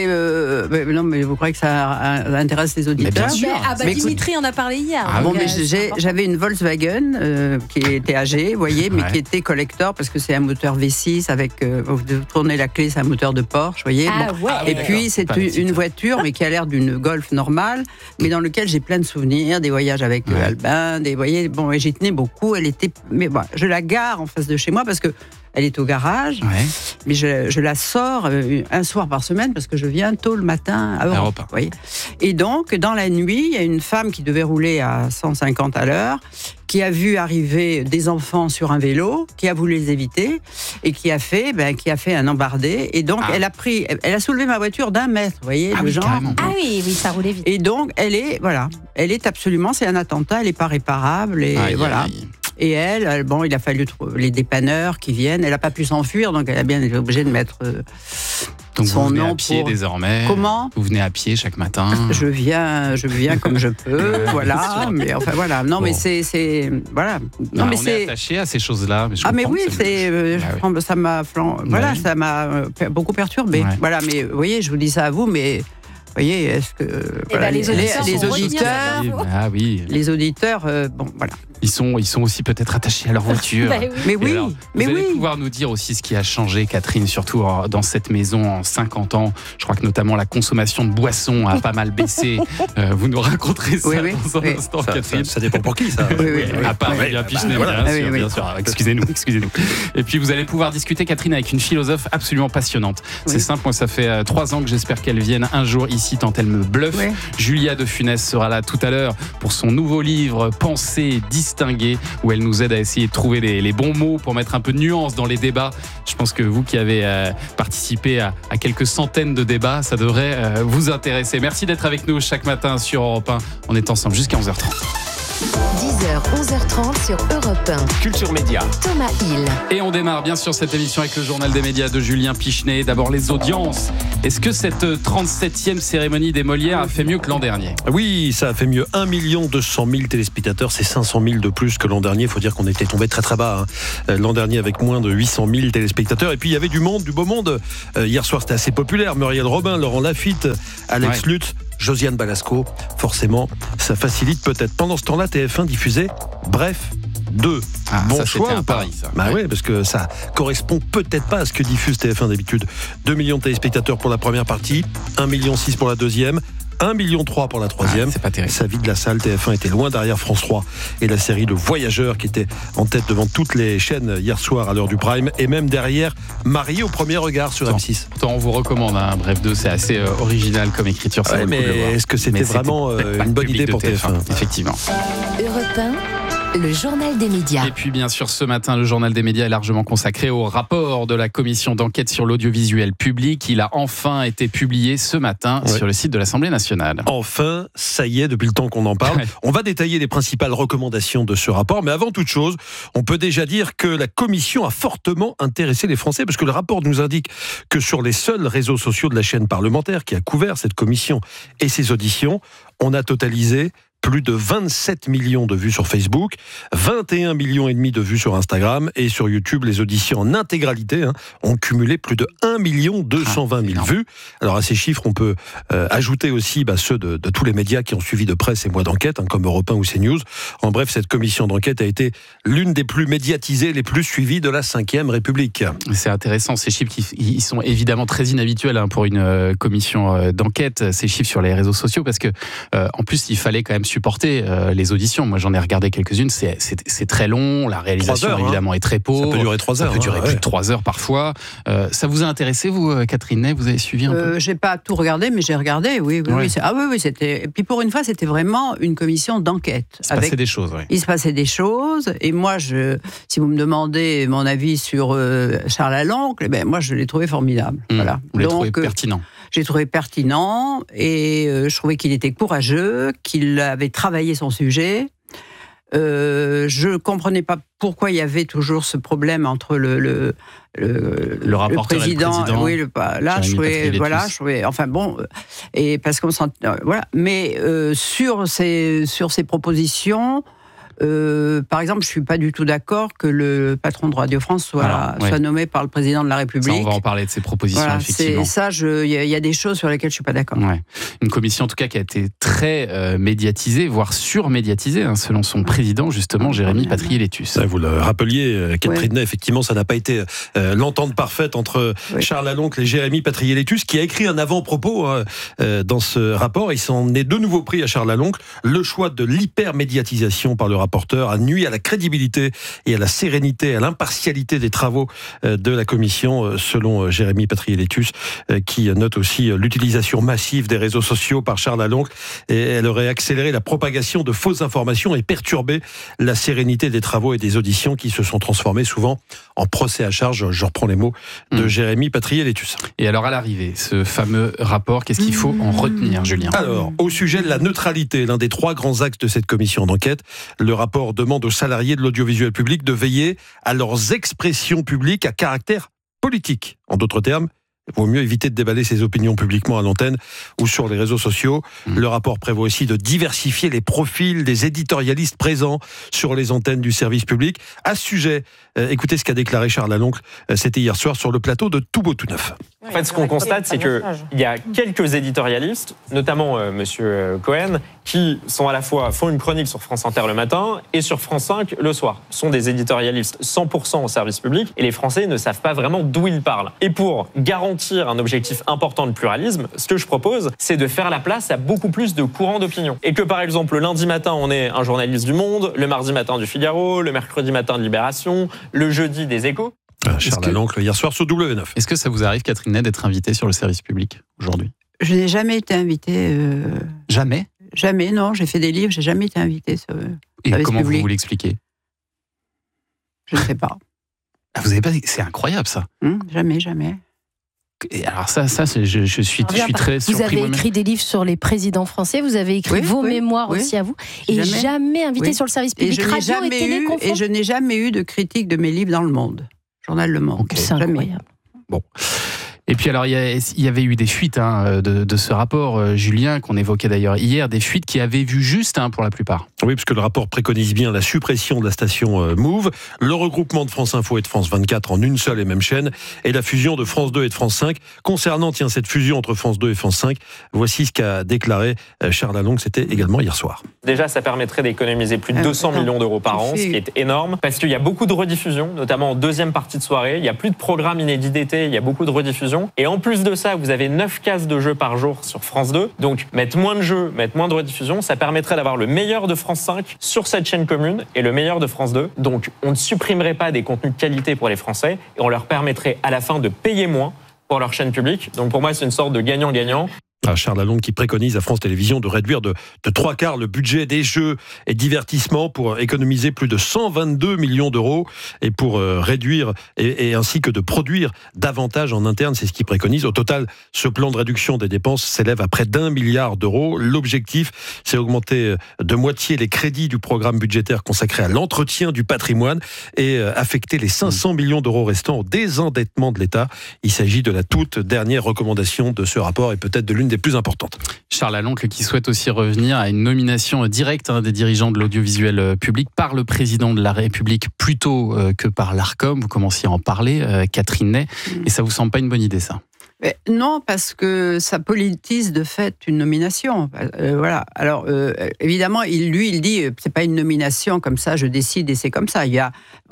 S5: Non, mais vous croyez que ça intéresse les auditeurs?
S7: Mais bien sûr.
S16: Dimitri en a parlé hier.
S5: J'avais une Volkswagen qui était âgée, vous voyez, mais qui était collector parce que c'est un moteur V6 avec. Vous tournez la clé, c'est un moteur de Porsche, vous voyez. Et puis c'est une voiture, mais qui a l'air d'une Golf normale, mais dans lequel j'ai plein de souvenirs, des voyages avec Albin, vous voyez. Bon, et j'y tenais beaucoup. Je la gare en face de chez moi parce que. Elle est au garage, mais je la sors un soir par semaine parce que je viens tôt le matin à Europe. Et donc, dans la nuit, il y a une femme qui devait rouler à 150 à l'heure, qui a vu arriver des enfants sur un vélo, qui a voulu les éviter et qui a fait un embardé. Et donc, elle a soulevé ma voiture d'1 mètre, vous voyez, le genre.
S16: Oui, ça roulait vite.
S5: Et donc, elle est absolument, c'est un attentat, elle n'est pas réparable et voilà. Et elle, il a fallu les dépanneurs qui viennent. Elle n'a pas pu s'enfuir, donc elle a bien été obligée de mettre
S7: donc
S5: son
S7: vous venez
S5: nom
S7: à pied désormais.
S5: Comment?
S7: Vous venez à pied chaque matin?
S5: Je viens comme je peux, voilà. Mais enfin voilà. Non, mais c'est voilà. Non, mais
S7: on est attaché à ces choses-là.
S5: Mais oui, ça m'a ça m'a beaucoup perturbé.
S7: Ouais.
S5: Voilà, mais vous voyez, je vous dis ça à vous, mais. Vous voyez, est-ce que
S16: les auditeurs,
S5: les auditeurs, voilà.
S7: Ils sont aussi peut-être attachés à leur voiture.
S5: Mais oui,
S7: alors, vous allez pouvoir nous dire aussi ce qui a changé, Catherine, surtout dans cette maison en 50 ans. Je crois que notamment la consommation de boissons a pas mal baissé. Vous nous raconterez ça dans un instant, Catherine.
S4: Ça dépend pour qui, ça.
S7: À part Julien Pichenet, bien sûr. Excusez-nous. Et puis vous allez pouvoir discuter, Catherine, avec une philosophe absolument passionnante. C'est simple, moi ça fait 3 ans que j'espère qu'elle vienne un jour ici tant elle me bluffe. Julia de Funès sera là tout à l'heure pour son nouveau livre Penser distinguer, où elle nous aide à essayer de trouver les bons mots pour mettre un peu de nuance dans les débats. Je pense que vous qui avez participé à quelques centaines de débats, ça devrait vous intéresser. Merci d'être avec nous chaque matin sur Europe 1. On est ensemble jusqu'à 11h30.
S8: 10h, 11h30 sur Europe 1.
S9: Culture Média.
S8: Thomas Hill.
S7: Et on démarre bien sûr cette émission avec le journal des médias de Julien Pichenet. D'abord les audiences. Est-ce que cette 37e cérémonie des Molières a fait mieux que l'an dernier ?
S4: Oui, ça a fait mieux. 1 200 000 téléspectateurs, c'est 500 000 de plus que l'an dernier. Il faut dire qu'on était tombé très très bas l'an dernier avec moins de 800 000 téléspectateurs. Et puis il y avait du beau monde. Hier soir c'était assez populaire. Muriel Robin, Laurent Lafitte, Alex Lutz, Josiane Balasco. Forcément, ça facilite peut-être. Pendant ce temps-là, TF1 diffusait Bref 2. Bon
S7: ça,
S4: choix ou pas
S7: Paris, ça.
S4: Oui, parce que ça correspond peut-être pas à ce que diffuse TF1 d'habitude. 2 millions de téléspectateurs pour la première partie, 1,6 million pour la deuxième, 1,3 million pour la troisième.
S7: C'est pas terrible.
S4: Ça vide la salle. TF1 était loin derrière France 3 et la série Le Voyageur qui était en tête devant toutes les chaînes hier soir à l'heure du prime, et même derrière Marié au premier regard sur M6.
S7: Pourtant, on vous recommande Bref 2, c'est assez original comme écriture. Ça
S4: mais est-ce que c'était vraiment une bonne idée pour TF1 ?
S7: Effectivement.
S8: Europe 1. Le journal des médias.
S7: Et puis bien sûr ce matin, le journal des médias est largement consacré au rapport de la commission d'enquête sur l'audiovisuel public. Il a enfin été publié ce matin sur le site de l'Assemblée nationale.
S4: Enfin, ça y est, depuis le temps qu'on en parle. On va détailler les principales recommandations de ce rapport, mais avant toute chose, on peut déjà dire que la commission a fortement intéressé les Français, parce que le rapport nous indique que sur les seuls réseaux sociaux de la chaîne parlementaire qui a couvert cette commission et ses auditions, on a totalisé plus de 27 millions de vues sur Facebook, 21 millions et demi de vues sur Instagram, et sur YouTube, les auditions en intégralité ont cumulé plus de 1 220 000 vues. Alors à ces chiffres, on peut ajouter aussi ceux de tous les médias qui ont suivi de près ces mois d'enquête, comme Europe 1 ou CNews. En bref, cette commission d'enquête a été l'une des plus médiatisées, les plus suivies de la 5e République.
S7: C'est intéressant, ces chiffres ils sont évidemment très inhabituels pour une commission d'enquête, ces chiffres sur les réseaux sociaux, parce que en plus il fallait quand même supporter les auditions. Moi, j'en ai regardé quelques-unes. C'est très long. La réalisation, évidemment, est très pauvre.
S4: Ça peut durer 3 heures.
S7: Ça peut durer plus de 3 heures parfois. Ça vous a intéressé, vous, Catherine Ney ? Vous avez suivi un peu ?
S5: J'ai pas tout regardé, mais j'ai regardé. Oui. C'était. Et puis pour une fois, c'était vraiment une commission d'enquête.
S7: Il se passait des choses.
S5: Il se passait des choses. Et moi, si vous me demandez mon avis sur Charles Aloncle, moi, je l'ai trouvé formidable. Voilà.
S7: Vous l'avez trouvé pertinent.
S5: J'ai trouvé pertinent et je trouvais qu'il était courageux, qu'il avait travaillé son sujet. Je ne comprenais pas pourquoi il y avait toujours ce problème entre le
S7: rapporteur
S5: président.
S7: Et le président.
S5: Je trouvais, enfin bon, et parce qu'on sent, voilà. Mais sur ces propositions. Par exemple, je ne suis pas du tout d'accord que le patron de Radio France soit nommé par le président de la République.
S7: Ça, on va en parler de ces propositions, effectivement.
S5: Il y a des choses sur lesquelles je ne suis pas d'accord.
S7: Une commission, en tout cas, qui a été très médiatisée, voire surmédiatisée, selon son président, justement, Jérémy Patrier-Létus.
S4: Vous le rappeliez, Catherine Ney, effectivement, ça n'a pas été l'entente parfaite entre Charles Aloncle et Jérémy Patrier-Létus, qui a écrit un avant-propos dans ce rapport. Il s'en est de nouveau pris à Charles Aloncle. Le choix de l'hyper-médiatisation par le rapporteur a nui à la crédibilité et à la sérénité, à l'impartialité des travaux de la commission, selon Jérémy Patrier-Létus, qui note aussi l'utilisation massive des réseaux sociaux par Charles Aloncle, et elle aurait accéléré la propagation de fausses informations et perturbé la sérénité des travaux et des auditions qui se sont transformés souvent en procès à charge. Je reprends les mots de Jérémy Patrier-Létus.
S7: Et alors à l'arrivée, ce fameux rapport, qu'est-ce qu'il faut en retenir, Julien ?
S4: Alors, au sujet de la neutralité, l'un des 3 grands axes de cette commission d'enquête, le rapport demande aux salariés de l'audiovisuel public de veiller à leurs expressions publiques à caractère politique. En d'autres termes, il vaut mieux éviter de déballer ses opinions publiquement à l'antenne ou sur les réseaux sociaux. Le rapport prévoit aussi de diversifier les profils des éditorialistes présents sur les antennes du service public. À ce sujet, écoutez ce qu'a déclaré Charles Aloncle, c'était hier soir sur le plateau de Tout Beau Tout Neuf.
S1: En fait, ce qu'on constate, c'est qu'il y a quelques éditorialistes, notamment Monsieur Cohen, qui sont à la fois font une chronique sur France Inter le matin et sur France 5 le soir. Ce sont des éditorialistes 100% au service public et les Français ne savent pas vraiment d'où ils parlent. Et pour garantir un objectif important de pluralisme, ce que je propose, c'est de faire la place à beaucoup plus de courants d'opinion. Et que par exemple, le lundi matin, on ait un journaliste du Monde, le mardi matin du Figaro, le mercredi matin de Libération, le jeudi des Échos.
S4: Charles Laloncle, hier soir sur W9.
S7: Est-ce que ça vous arrive, Catherine Ney, d'être invitée sur le service public aujourd'hui ?
S5: Je n'ai jamais été invitée.
S7: Jamais ?
S5: Jamais, non. J'ai fait des livres, j'ai jamais été invitée sur le service public.
S7: Et comment vous l'expliquez ?
S5: Je ne sais pas.
S7: Ah, vous avez pas... C'est incroyable, ça.
S5: Jamais.
S7: Et alors ça je suis très surpris.
S16: Vous avez écrit des livres sur les présidents français, vous avez écrit vos mémoires aussi à vous, et jamais invité sur le service public, radio et télé confondus.
S5: Et je n'ai jamais eu de critique de mes livres dans Le Monde. Journal Le Monde.
S16: Okay. C'est incroyable.
S7: Bon. Et puis alors, il y avait eu des fuites de ce rapport, Julien, qu'on évoquait d'ailleurs hier, des fuites qui avaient vu juste pour la plupart.
S4: Oui, parce que le rapport préconise bien la suppression de la station Move, le regroupement de France Info et de France 24 en une seule et même chaîne, et la fusion de France 2 et de France 5. Concernant cette fusion entre France 2 et France 5, voici ce qu'a déclaré Charles Laloncle, c'était également hier soir.
S1: Déjà, ça permettrait d'économiser plus de 200 millions d'euros par an, ce qui est énorme, parce qu'il y a beaucoup de rediffusions, notamment en deuxième partie de soirée. Il n'y a plus de programmes inédits d'été, il y a beaucoup de rediffusions. Et en plus de ça, vous avez 9 cases de jeux par jour sur France 2. Donc, mettre moins de jeux, mettre moins de rediffusions, ça permettrait d'avoir le meilleur de France 5 sur cette chaîne commune et le meilleur de France 2. Donc, on ne supprimerait pas des contenus de qualité pour les Français et on leur permettrait à la fin de payer moins pour leur chaîne publique. Donc, pour moi, c'est une sorte de gagnant-gagnant.
S4: Charles Laloncle qui préconise à France Télévisions de réduire de 3/4 le budget des jeux et divertissements pour économiser plus de 122 millions d'euros et pour réduire et ainsi que de produire davantage en interne, c'est ce qu'il préconise. Au total, ce plan de réduction des dépenses s'élève à près d'1 milliard d'euros. L'objectif, c'est augmenter de moitié les crédits du programme budgétaire consacré à l'entretien du patrimoine et affecter les 500 millions d'euros restants au désendettement de l'État. Il s'agit de la toute dernière recommandation de ce rapport et peut-être de l'une des plus importantes.
S7: Charles Laloncle qui souhaite aussi revenir à une nomination directe des dirigeants de l'audiovisuel public par le président de la République plutôt que par l'Arcom. Vous commenciez à en parler, Catherine Ney, et ça vous semble pas une bonne idée, ça ?
S5: Non, parce que ça politise de fait une nomination. Voilà. Alors, évidemment, il dit c'est pas une nomination comme ça, je décide et c'est comme ça. Il y a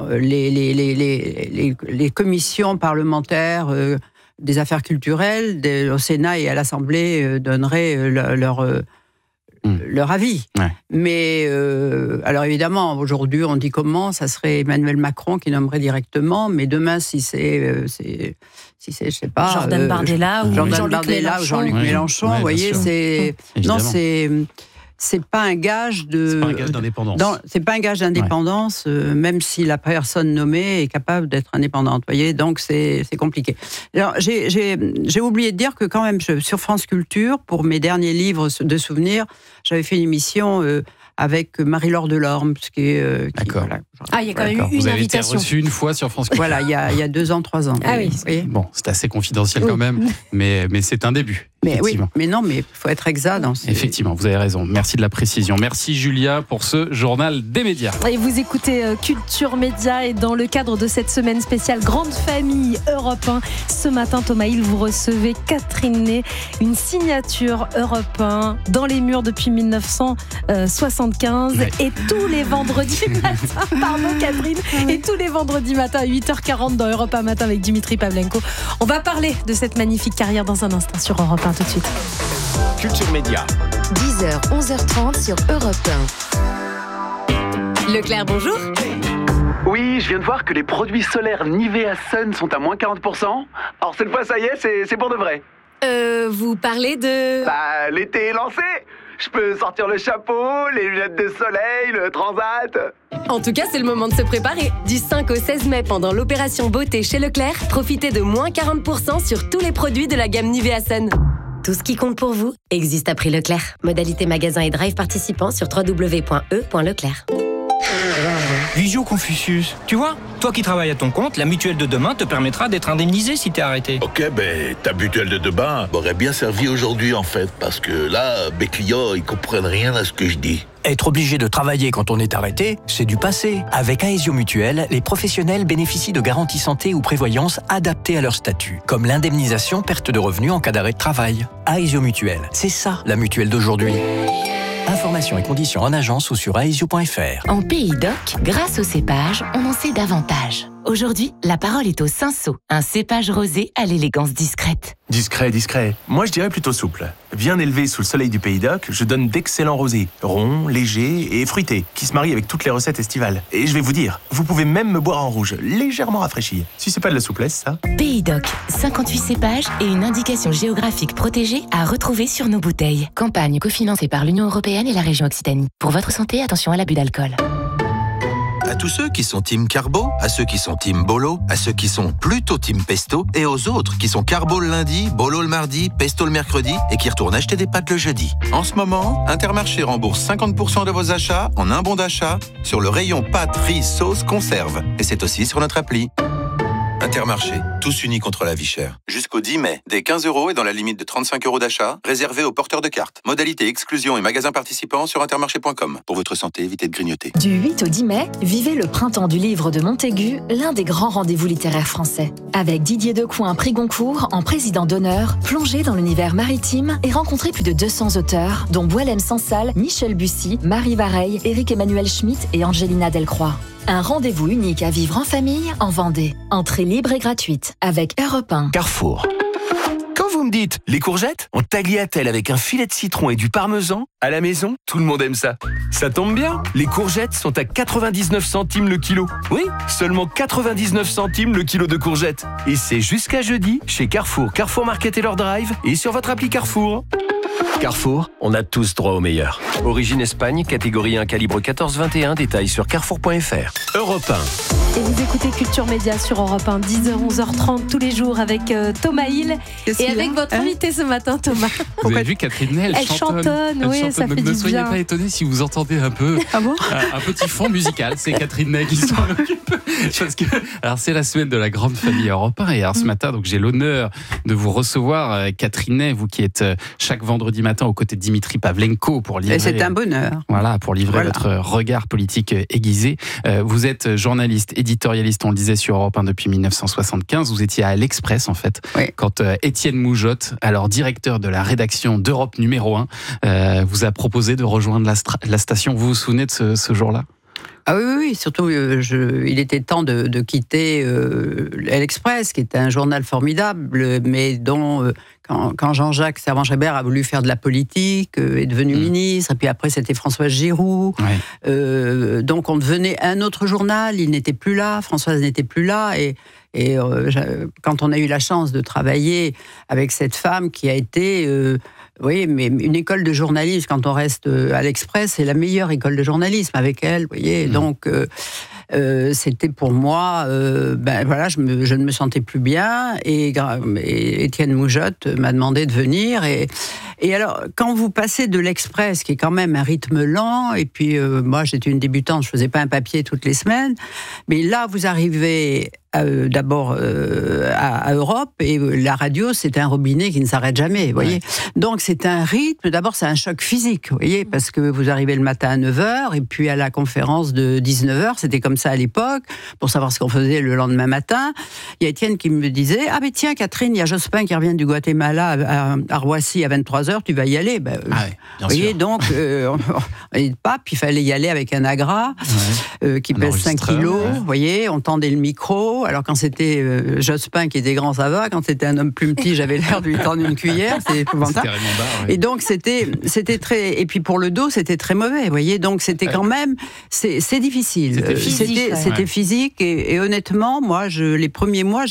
S5: les commissions parlementaires des affaires culturelles au Sénat et à l'Assemblée donneraient leur avis. Ouais. Mais alors évidemment, aujourd'hui, on dit comment, ça serait Emmanuel Macron qui nommerait directement, mais demain, si c'est je sais pas,
S16: Jordan Bardella ou
S5: Jean-Luc Mélenchon, vous voyez, c'est non, c'est pas un gage
S7: d'indépendance.
S5: C'est pas un gage d'indépendance, même si la personne nommée est capable d'être indépendante. Voyez, donc c'est compliqué. Alors j'ai oublié de dire que quand même sur France Culture, pour mes derniers livres de souvenirs, j'avais fait une émission avec Marie-Laure Delorme,
S7: D'accord.
S5: Voilà.
S16: Il y a quand même eu une invitation.
S7: Vous avez été reçu une fois sur France Culture.
S5: Voilà, il y a 2 ans, 3 ans.
S16: Ah oui.
S7: Bon, c'est assez confidentiel quand même, mais c'est un début.
S5: Mais oui, mais non, mais il faut être exact dans
S7: Effectivement, vous avez raison. Merci de la précision. Merci Julia pour ce journal des médias.
S16: Et vous écoutez Culture Média et dans le cadre de cette semaine spéciale Grande Famille Europe 1, ce matin, Thomas Hill, vous recevez Catherine Ney, une signature Europe 1 dans les murs depuis 1975 et tous les vendredis matin, pardon Catherine, et tous les vendredis matin à 8h40 dans Europe 1 Matin avec Dimitri Pavlenko. On va parler de cette magnifique carrière dans un instant sur Europe 1. Tout de suite.
S9: Culture Média.
S8: 10h, 11h30 sur Europe
S15: 1. Leclerc, bonjour.
S14: Oui, je viens de voir que les produits solaires Nivea Sun sont à moins 40%. Alors cette fois, ça y est, c'est pour de vrai.
S15: Vous parlez de...
S14: l'été est lancé. Je peux sortir le chapeau, les lunettes de soleil, le transat.
S15: En tout cas, c'est le moment de se préparer. Du 5 au 16 mai, pendant l'opération beauté chez Leclerc, profitez de moins 40% sur tous les produits de la gamme Nivea Sun. Tout ce qui compte pour vous existe à prix Leclerc. Modalité magasin et drive participants sur www.e.leclerc.
S3: Visio Confucius, tu vois, toi qui travailles à ton compte, la mutuelle de demain te permettra d'être indemnisé si t'es arrêté.
S6: Ok, ta mutuelle de demain m'aurait bien servi aujourd'hui en fait, parce que là, mes clients, ils comprennent rien à ce que je dis.
S3: Être obligé de travailler quand on est arrêté, c'est du passé. Avec Aesio Mutuelle, les professionnels bénéficient de garanties santé ou prévoyance adaptées à leur statut, comme l'indemnisation perte de revenus en cas d'arrêt de travail. Aesio Mutuelle, c'est ça la mutuelle d'aujourd'hui. Informations et conditions en agence ou sur aesio.fr.
S8: En Pays d'Oc, grâce au cépage, on en sait davantage. Aujourd'hui, la parole est au Cinsault, un cépage rosé à l'élégance discrète.
S23: Discret. Moi, je dirais plutôt souple. Bien élevé sous le soleil du Pays d'Oc, je donne d'excellents rosés, ronds, légers et fruités, qui se marient avec toutes les recettes estivales. Et je vais vous dire, vous pouvez même me boire en rouge, légèrement rafraîchi. Si c'est pas de la souplesse, ça.
S8: Pays d'Oc, 58 cépages et une indication géographique protégée à retrouver sur nos bouteilles. Campagne cofinancée par l'Union européenne et la région Occitanie. Pour votre santé, attention à l'abus d'alcool.
S24: À tous ceux qui sont team carbo, à ceux qui sont team bolo, à ceux qui sont plutôt team pesto, et aux autres qui sont carbo le lundi, bolo le mardi, pesto le mercredi, et qui retournent acheter des pâtes le jeudi. En ce moment, Intermarché rembourse 50% de vos achats en un bon d'achat sur le rayon pâtes, riz, sauce, conserve. Et c'est aussi sur notre appli. Intermarché, tous unis contre la vie chère. Jusqu'au 10 mai, dès 15 € et dans la limite de 35 € d'achat, réservé aux porteurs de cartes. Modalité exclusion et magasins participants sur intermarché.com. Pour votre santé, évitez de grignoter.
S8: Du 8 au 10 mai, vivez le printemps du livre de Montaigu, l'un des grands rendez-vous littéraires français. Avec Didier Decoing, prix Goncourt, en président d'honneur, plongez dans l'univers maritime et rencontrez plus de 200 auteurs, dont Boilem Sansal, Michel Bussy, Marie Vareille, Éric-Emmanuel Schmitt et Angelina Delcroix. Un rendez-vous unique à vivre en famille, en Vendée. Entrée libre et gratuite, avec Europe 1.
S10: Carrefour. Quand vous me dites les courgettes, en tagliatelle avec un filet de citron et du parmesan, à la maison, tout le monde aime ça. Ça tombe bien, les courgettes sont à 99 centimes le kilo. Oui, seulement 99 centimes le kilo de courgettes. Et c'est jusqu'à jeudi chez Carrefour, Carrefour Market et leur drive et sur votre appli Carrefour.
S25: Carrefour, on a tous droit au meilleur. Origine Espagne, catégorie 1, calibre 14-21, détails sur carrefour.fr. Europe 1.
S16: Et vous écoutez Culture Média sur Europe 1, 10h, 11h30 tous les jours avec Thomas Hill et avec votre invité ce matin, Thomas.
S7: Vous avez vu Catherine Ney, elle
S16: chantonne, oui, ça fait du bien.
S7: Ne soyez pas étonnés si vous entendez un peu un petit fond musical. C'est Catherine Ney qui s'en occupe. Parce que, alors c'est la semaine de la grande famille Europe 1 et alors ce matin, donc j'ai l'honneur de vous recevoir, Catherine Ney, vous qui êtes chaque vendredi matin aux côtés de Dimitri Pavlenko pour livrer.
S5: Et c'est un bonheur.
S7: Voilà, pour livrer votre regard politique aiguisé. Vous êtes journaliste, éditorialiste, on le disait sur Europe 1 depuis 1975. Vous étiez à l'Express en fait, quand Étienne Moujotte, alors directeur de la rédaction d'Europe numéro 1, vous a proposé de rejoindre la station. Vous vous souvenez de ce jour-là ?
S5: Ah oui, surtout, il était temps de quitter l'Express, qui était un journal formidable, mais dont, quand Jean-Jacques Servan-Schreiber a voulu faire de la politique, est devenu ministre, et puis après c'était Françoise Giroud, donc on devenait un autre journal, il n'était plus là, Françoise n'était plus là, et quand on a eu la chance de travailler avec cette femme qui a été... oui, mais une école de journalisme, quand on reste à l'Express, c'est la meilleure école de journalisme avec elle, vous voyez. Donc, c'était pour moi, je ne me sentais plus bien, et Étienne Moujotte m'a demandé de venir. Et alors, quand vous passez de l'Express, qui est quand même un rythme lent, et puis moi, j'étais une débutante, je faisais pas un papier toutes les semaines, mais là, vous arrivez d'abord à Europe, et la radio, c'est un robinet qui ne s'arrête jamais, vous voyez. Donc, c'est un rythme, d'abord, c'est un choc physique, vous voyez, parce que vous arrivez le matin à 9h, et puis à la conférence de 19h, c'était comme ça à l'époque, pour savoir ce qu'on faisait le lendemain matin. Il y a Étienne qui me disait, ah mais tiens, Catherine, il y a Jospin qui revient du Guatemala à Roissy à 23h, tu vas y aller. Vous voyez, donc, on n'y pas, puis il fallait y aller avec un agra qui pèse 5 kilos, vous voyez, on tendait le micro. Alors quand c'était Jospin qui était grand, ça va. Quand c'était un homme plus petit, j'avais l'air de lui tendre une cuillère. C'est épouvantable. Et donc c'était très. Et puis pour le dos, c'était très mauvais. Vous voyez, donc c'était quand même c'est difficile. C'était physique et honnêtement, moi, les premiers mois,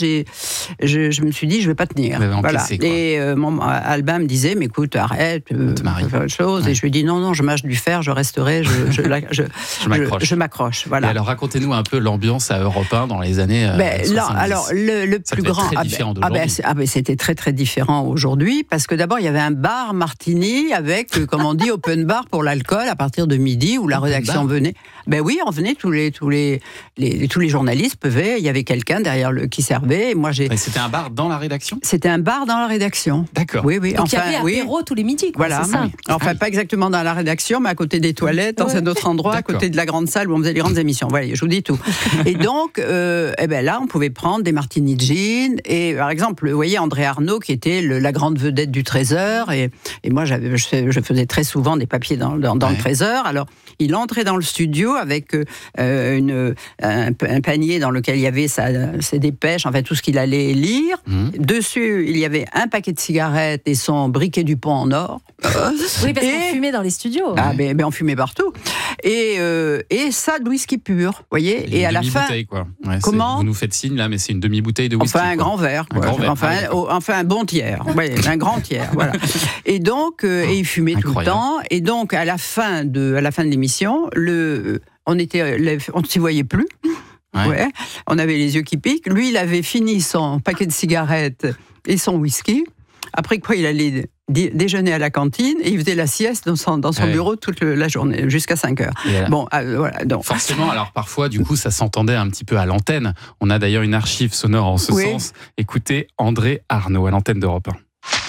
S5: je me suis dit, je vais pas tenir. Voilà. Et Albin me disait, mais écoute, arrête, faire autre chose. Et je lui ai dit non, je mâche du fer, je resterai, je m'accroche. Voilà.
S7: Et alors racontez-nous un peu l'ambiance à Europe 1 dans les années.
S5: là, alors le plus grand, c'était très très différent aujourd'hui parce que d'abord il y avait un bar Martini avec, comme on dit, open bar pour l'alcool à partir de midi où la rédaction venait. Ben oui, on venait tous les journalistes peuvent. Il y avait quelqu'un derrière qui servait. Et moi
S7: c'était un bar dans la rédaction.
S5: C'était un bar dans la rédaction.
S7: D'accord.
S5: Oui.
S16: Donc il y avait apéro tous les midis. Quoi,
S5: voilà.
S16: C'est ça.
S5: Enfin pas exactement dans la rédaction, mais à côté des toilettes, dans un autre endroit, à côté de la grande salle où on faisait les grandes émissions. Voilà, je vous dis tout. Et donc, là, on pouvait prendre des martini gin. Et par exemple, vous voyez André Arnaud qui était la grande vedette du Trésor. Et moi, je faisais très souvent des papiers dans le Trésor. Alors, il entrait dans le studio avec un panier dans lequel il y avait ses dépêches, enfin tout ce qu'il allait lire. Dessus, il y avait un paquet de cigarettes et son briquet du pont en or.
S16: Oui, parce qu'on fumait dans les studios.
S5: Ah, ben on fumait partout. Et ça de whisky pur, voyez. Et à la fin,
S7: quoi. Ouais,
S5: comment
S7: vous nous faites signe là, mais c'est une demi-bouteille de whisky.
S5: Enfin un grand verre, enfin un bon tiers, un grand tiers, voilà. Et donc, il fumait tout le temps. Et donc à la fin de l'émission, on ne s'y voyait plus. Ouais. On avait les yeux qui piquent. Lui, il avait fini son paquet de cigarettes et son whisky. Après quoi, il allait déjeuner à la cantine et il faisait la sieste dans son bureau toute la journée, jusqu'à 5 heures. Bon, voilà. Donc.
S7: Forcément, alors parfois, du coup, ça s'entendait un petit peu à l'antenne. On a d'ailleurs une archive sonore en ce sens. Écoutez André Arnaud à l'antenne d'Europe 1.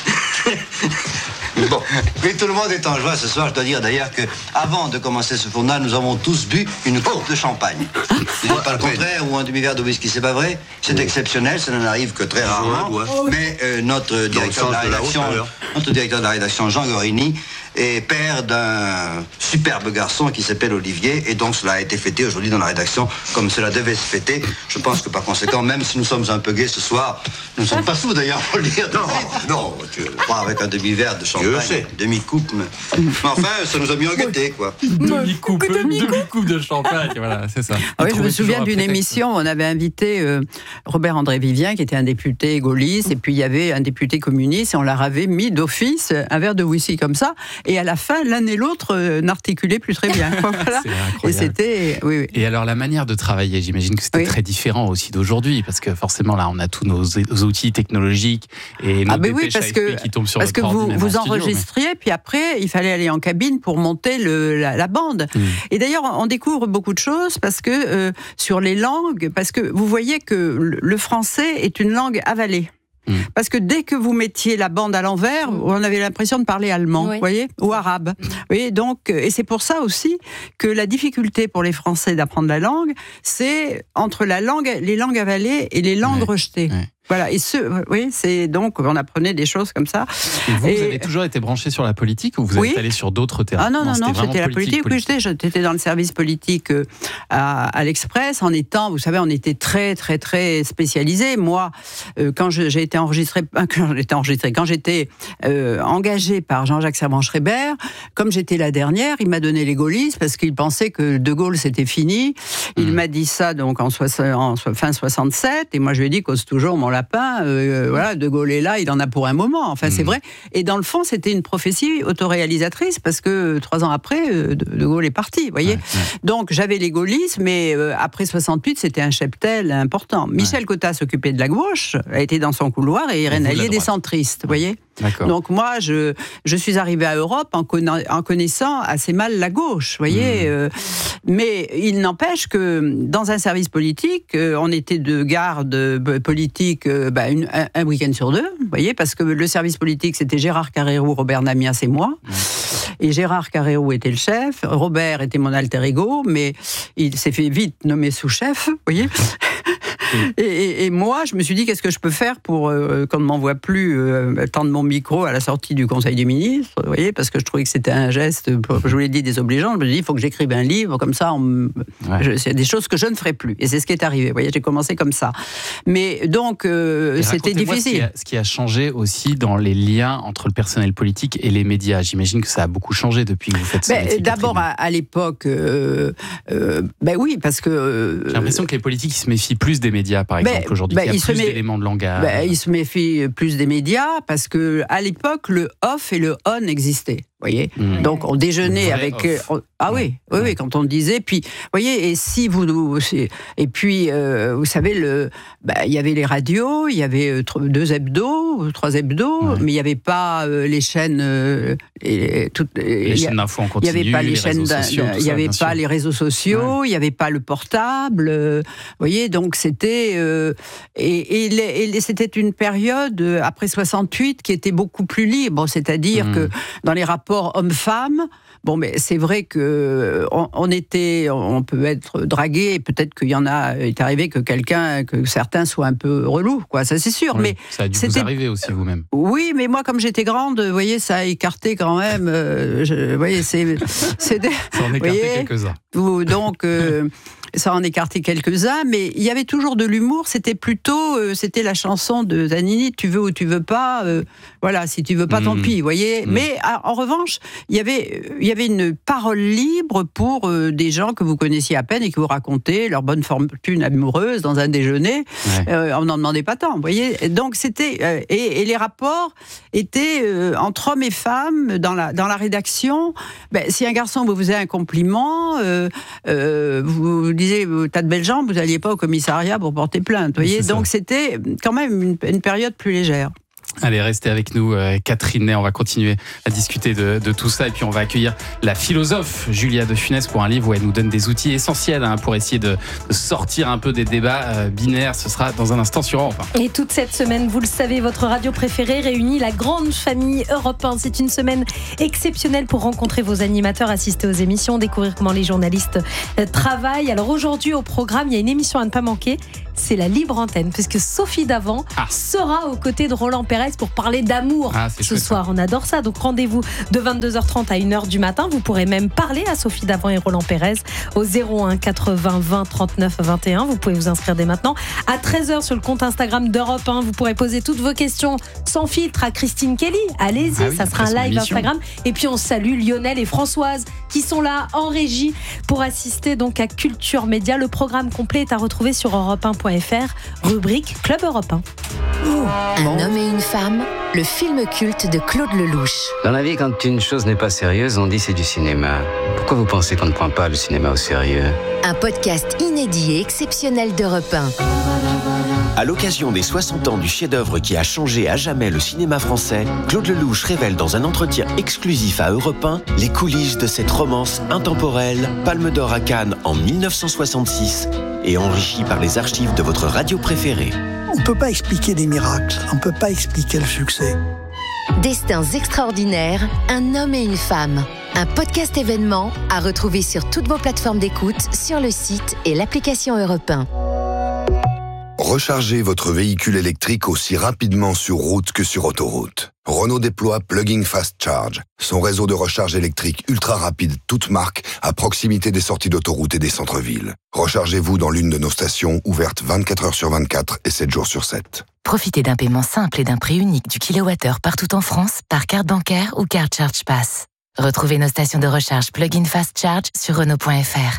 S2: Bon, oui, tout le monde est en joie ce soir. Je dois dire d'ailleurs que avant de commencer ce journal, nous avons tous bu une coupe de champagne. C'est pas le contraire ou un demi-verre de whisky, c'est pas vrai. C'est exceptionnel, ça n'en arrive que très rarement. Mais notre directeur de la rédaction, Jean Gorini, est père d'un superbe garçon qui s'appelle Olivier, et donc cela a été fêté aujourd'hui dans la rédaction comme cela devait se fêter. Je pense que par conséquent, même si nous sommes un peu gays ce soir, nous ne sommes pas sous d'ailleurs, faut le dire. Non, pas avec un demi-verre de champagne, demi-coupe, mais enfin, ça nous a mis en gaieté, quoi.
S7: Demi-coupe de champagne, voilà, c'est ça.
S5: Ah oui, je me souviens d'une émission où on avait invité Robert-André Vivien, qui était un député gaulliste, et puis il y avait un député communiste, et on leur avait mis d'office un verre de whisky comme ça. Et à la fin, l'un et l'autre n'articulaient plus très bien. Voilà. Et c'était, oui.
S7: Et alors la manière de travailler, j'imagine que c'était très différent aussi d'aujourd'hui, parce que forcément là, on a tous nos outils technologiques et nos dépêches AFP qui tombent sur votre ordi.
S5: Parce que vous enregistriez, puis après, il fallait aller en cabine pour monter la bande. Et d'ailleurs, on découvre beaucoup de choses parce que sur les langues, parce que vous voyez que le français est une langue avalée. Parce que dès que vous mettiez la bande à l'envers, on avait l'impression de parler allemand, vous voyez, ou arabe. Oui, donc, et c'est pour ça aussi que la difficulté pour les Français d'apprendre la langue, c'est entre les langues avalées et les langues rejetées. Voilà, et c'est donc, on apprenait des choses comme ça.
S7: Et vous avez toujours été branché sur la politique ou vous êtes allé sur d'autres terrains?
S5: Ah non, c'était la politique. Oui, j'étais dans le service politique à l'Express, en étant, vous savez, on était très, très, très spécialisés. Moi, quand j'étais engagée par Jean-Jacques Servan-Schreiber, comme j'étais la dernière, il m'a donné les gaullistes parce qu'il pensait que De Gaulle, c'était fini. Il m'a dit ça donc en fin 67, et moi je lui ai dit, cause toujours mon lapin, voilà, De Gaulle est là, il en a pour un moment. Enfin, c'est vrai. Et dans le fond, c'était une prophétie autoréalisatrice parce que 3 ans après, De Gaulle est parti, vous voyez. Donc, j'avais les gaullistes, mais après 68, c'était un cheptel important. Michel Cotta s'occupait de la gauche, a été dans son couloir, et Irène Allier des centristes, vous voyez. Donc moi, je suis arrivée à Europe en connaissant assez mal la gauche, vous voyez. Mais il n'empêche que dans un service politique, on était de garde politique un week-end sur 2, vous voyez, parce que le service politique, c'était Gérard Carrérou, Robert Namias et moi. Et Gérard Carrérou était le chef, Robert était mon alter ego, mais il s'est fait vite nommer sous-chef, vous voyez. Et moi, je me suis dit, qu'est-ce que je peux faire pour qu'on ne m'envoie plus tendre mon micro à la sortie du Conseil des ministres, vous voyez, parce que je trouvais que c'était un geste, je vous l'ai dit, désobligeant. Je me suis dit, il faut que j'écrive un livre, comme ça, c'est des choses que je ne ferai plus. Et c'est ce qui est arrivé, vous voyez, j'ai commencé comme ça. Mais donc, c'était difficile.
S7: Ce qui a changé aussi dans les liens entre le personnel politique et les médias, j'imagine que ça a beaucoup changé depuis que vous faites ça.
S5: D'abord, à l'époque, oui, parce que...
S7: J'ai l'impression que les politiques, ils se méfient plus des médias, par exemple, aujourd'hui. Il y a plus d'éléments de langage.
S5: Il se méfie plus des médias parce que à l'époque, le off et le on existaient. voyez. Donc on déjeunait avec oui, quand on disait, puis voyez, et si vous et puis vous savez il y avait les radios, il y avait 2 hebdos, 3 hebdos, mais il n'y avait pas les chaînes
S7: les chaînes d'infos en continu,
S5: il n'y avait pas les chaînes il n'y avait pas les réseaux sociaux, il n'y avait pas le portable, vous voyez, donc c'était c'était une période après 68 qui était beaucoup plus libre, c'est-à-dire que dans les rapports hommes-femmes, bon, mais c'est vrai que on peut être dragué, et peut-être qu'il y en a, il est arrivé que certains soient un peu relous, quoi, ça c'est sûr.
S7: Oui,
S5: mais
S7: ça a dû vous arriver aussi vous-même.
S5: Oui, mais moi, comme j'étais grande, vous voyez, ça a écarté quand même. Vous voyez, ça
S7: en a écarté quelques-uns.
S5: Donc. Ça en écartait quelques-uns, mais il y avait toujours de l'humour. C'était plutôt, c'était la chanson de Zanini, tu veux ou tu veux pas. Voilà, si tu veux pas, tant pis, vous voyez. Mais en revanche, il y avait une parole libre pour des gens que vous connaissiez à peine et qui vous racontaient leur bonne fortune amoureuse dans un déjeuner. Ouais. On n'en demandait pas tant, vous voyez. Donc c'était et les rapports étaient entre hommes et femmes dans la rédaction. Si un garçon vous faisait un compliment, vous disiez t'as de belles jambes, vous n'alliez pas au commissariat pour porter plainte, vous voyez. Donc c'était quand même une période plus légère.
S7: Allez, restez avec nous, Catherine Ney. On va continuer à discuter de tout ça. Et puis, on va accueillir la philosophe Julia de Funès pour un livre où elle nous donne des outils essentiels pour essayer de sortir un peu des débats binaires. Ce sera dans un instant sur Europe 1.
S16: Et toute cette semaine, vous le savez, votre radio préférée réunit la grande famille Europe 1. C'est une semaine exceptionnelle pour rencontrer vos animateurs, assister aux émissions, découvrir comment les journalistes travaillent. Alors aujourd'hui, au programme, il y a une émission à ne pas manquer. C'est la libre antenne, puisque Sophie Davant sera aux côtés de Roland Pérez pour parler d'amour ce soir. On adore ça. Donc rendez-vous de 22h30 à 1h du matin. Vous pourrez même parler à Sophie Davant et Roland Pérez au 01 80 20 39 21. Vous pouvez vous inscrire dès maintenant. À 13h sur le compte Instagram d'Europe 1, vous pourrez poser toutes vos questions sans filtre à Christine Kelly. Allez-y, ça sera un live Instagram. Et puis on salue Lionel et Françoise qui sont là en régie pour assister donc à Culture Média. Le programme complet est à retrouver sur europe1.fr, rubrique Club Europe 1.
S15: Un homme et une femme, le film culte de Claude Lelouch.
S11: Dans la vie, quand une chose n'est pas sérieuse, on dit c'est du cinéma. Pourquoi vous pensez qu'on ne prend pas le cinéma au sérieux ?
S15: Un podcast inédit et exceptionnel d'Europe 1.
S9: À l'occasion des 60 ans du chef-d'œuvre qui a changé à jamais le cinéma français, Claude Lelouch révèle dans un entretien exclusif à Europe 1 les coulisses de cette romance intemporelle, Palme d'Or à Cannes en 1966 et enrichie par les archives de votre radio préférée.
S12: On ne peut pas expliquer des miracles, on ne peut pas expliquer le succès.
S15: Destins extraordinaires, un homme et une femme. Un podcast événement à retrouver sur toutes vos plateformes d'écoute, sur le site et l'application Europe 1.
S13: Rechargez votre véhicule électrique aussi rapidement sur route que sur autoroute. Renault déploie Plug-in Fast Charge, son réseau de recharge électrique ultra rapide, toute marque, à proximité des sorties d'autoroute et des centres-villes. Rechargez-vous dans l'une de nos stations, ouvertes 24 heures sur 24 et 7 jours sur 7.
S17: Profitez d'un paiement simple et d'un prix unique du kilowattheure partout en France par carte bancaire ou carte Charge Pass. Retrouvez nos stations de recharge Plug-in Fast Charge sur Renault.fr.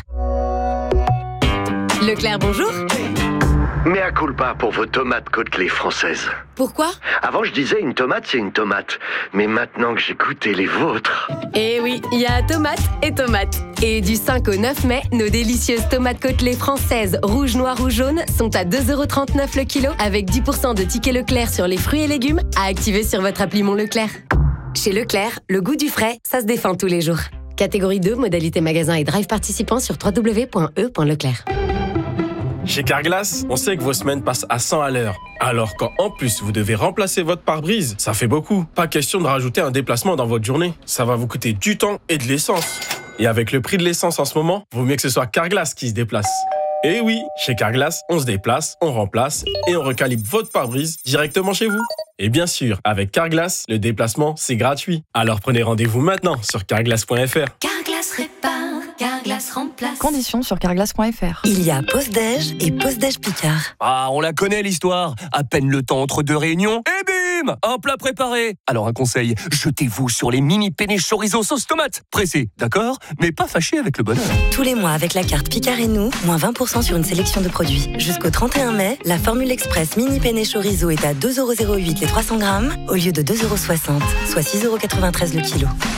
S15: Leclerc, bonjour.
S19: Mea culpa pour vos tomates côtelées françaises.
S15: Pourquoi ?
S19: Avant, je disais une tomate, c'est une tomate. Mais maintenant que j'ai goûté les vôtres...
S15: Eh oui, il y a tomates et tomates. Et du 5 au 9 mai, nos délicieuses tomates côtelées françaises, rouge, noir ou jaune, sont à 2,39€ le kilo, avec 10% de tickets Leclerc sur les fruits et légumes, à activer sur votre appli Mon Leclerc. Chez Leclerc, le goût du frais, ça se défend tous les jours. Catégorie 2, modalité magasin et drive participant sur www.e.leclerc.
S23: Chez Carglass, on sait que vos semaines passent à 100 à l'heure. Alors quand en plus vous devez remplacer votre pare-brise, ça fait beaucoup. Pas question de rajouter un déplacement dans votre journée. Ça va vous coûter du temps et de l'essence. Et avec le prix de l'essence en ce moment, vaut mieux que ce soit Carglass qui se déplace. Et oui, chez Carglass, on se déplace, on remplace et on recalibre votre pare-brise directement chez vous. Et bien sûr, avec Carglass, le déplacement, c'est gratuit. Alors prenez rendez-vous maintenant sur carglass.fr.
S18: Carglass répare, Carglass remplace.
S26: Conditions sur carglass.fr.
S18: Il y a pause-déj et pause-déj Picard.
S27: Ah, on la connaît l'histoire. À peine le temps entre deux réunions, et bim, un plat préparé. Alors un conseil, jetez-vous sur les mini penne chorizo sauce tomate. Pressé, d'accord, mais pas fâché avec le bonheur.
S18: Tous les mois avec la carte Picard et nous, moins 20% sur une sélection de produits. Jusqu'au 31 mai, la formule express mini penne chorizo est à 2,08€ les 300 grammes au lieu de 2,60€, soit 6,93€ le kilo.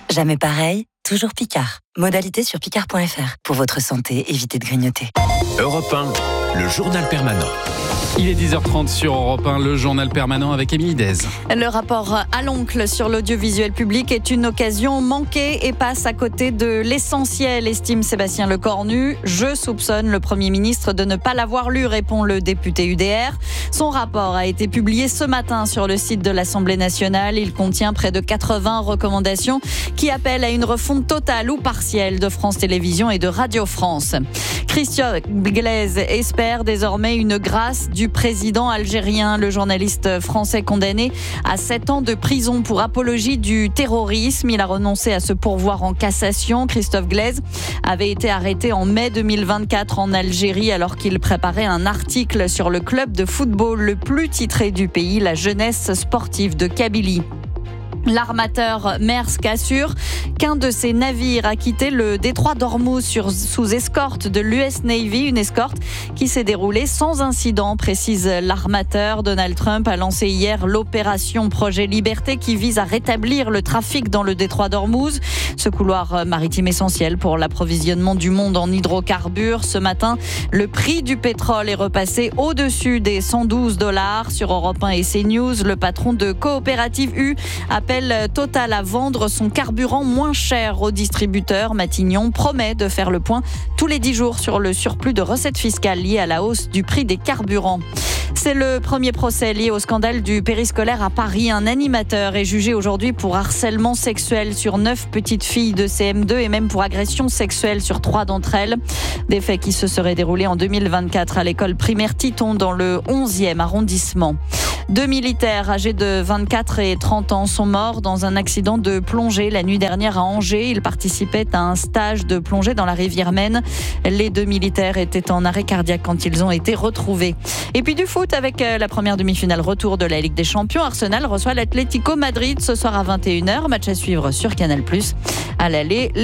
S18: Jamais pareil, toujours Picard. Modalité sur picard.fr. Pour votre santé, évitez de grignoter.
S25: Europe 1, le journal permanent.
S7: Il est 10h30 sur Europe 1, le journal permanent avec Émilie Dez.
S1: Le rapport à l'oncle sur l'audiovisuel public est une occasion manquée et passe à côté de l'essentiel, estime Sébastien Lecornu. Je soupçonne le Premier ministre de ne pas l'avoir lu, répond le député UDR. Son rapport a été publié ce matin sur le site de l'Assemblée nationale. Il contient près de 80 recommandations qui appellent à une refonte totale ou partielle de France Télévisions et de Radio France. Christophe Glaise espère désormais une grâce du président algérien. Le journaliste français condamné à 7 ans de prison pour apologie du terrorisme. Il a renoncé à se pourvoir en cassation. Christophe Glaise avait été arrêté en mai 2024 en Algérie alors qu'il préparait un article sur le club de football le plus titré du pays, la Jeunesse sportive de Kabylie. L'armateur Maersk assure qu'un de ses navires a quitté le détroit d'Ormuz sous escorte de l'US Navy, une escorte qui s'est déroulée sans incident, précise l'armateur. Donald Trump a lancé hier l'opération Projet Liberté qui vise à rétablir le trafic dans le détroit d'Ormuz, ce couloir maritime essentiel pour l'approvisionnement du monde en hydrocarbures. Ce matin, le prix du pétrole est repassé au-dessus des $112 sur Europe 1 et CNews. Le patron de Coopérative U appelle Total à vendre son carburant moins cher aux distributeurs. Matignon promet de faire le point tous les 10 jours sur le surplus de recettes fiscales liées à la hausse du prix des carburants. C'est le premier procès lié au scandale du périscolaire à Paris. Un animateur est jugé aujourd'hui pour harcèlement sexuel sur 9 petites filles de CM2 et même pour agression sexuelle sur 3 d'entre elles. Des faits qui se seraient déroulés en 2024 à l'école primaire Titon dans le 11e arrondissement. 2 militaires âgés de 24 et 30 ans sont morts dans un accident de plongée la nuit dernière à Angers. Ils participaient à un stage de plongée dans la rivière Maine. Les 2 militaires étaient en arrêt cardiaque quand ils ont été retrouvés. Et puis du foot avec la première demi-finale retour de la Ligue des Champions. Arsenal reçoit l'Atlético Madrid ce soir à 21h. Match à suivre sur Canal+. À l'aller,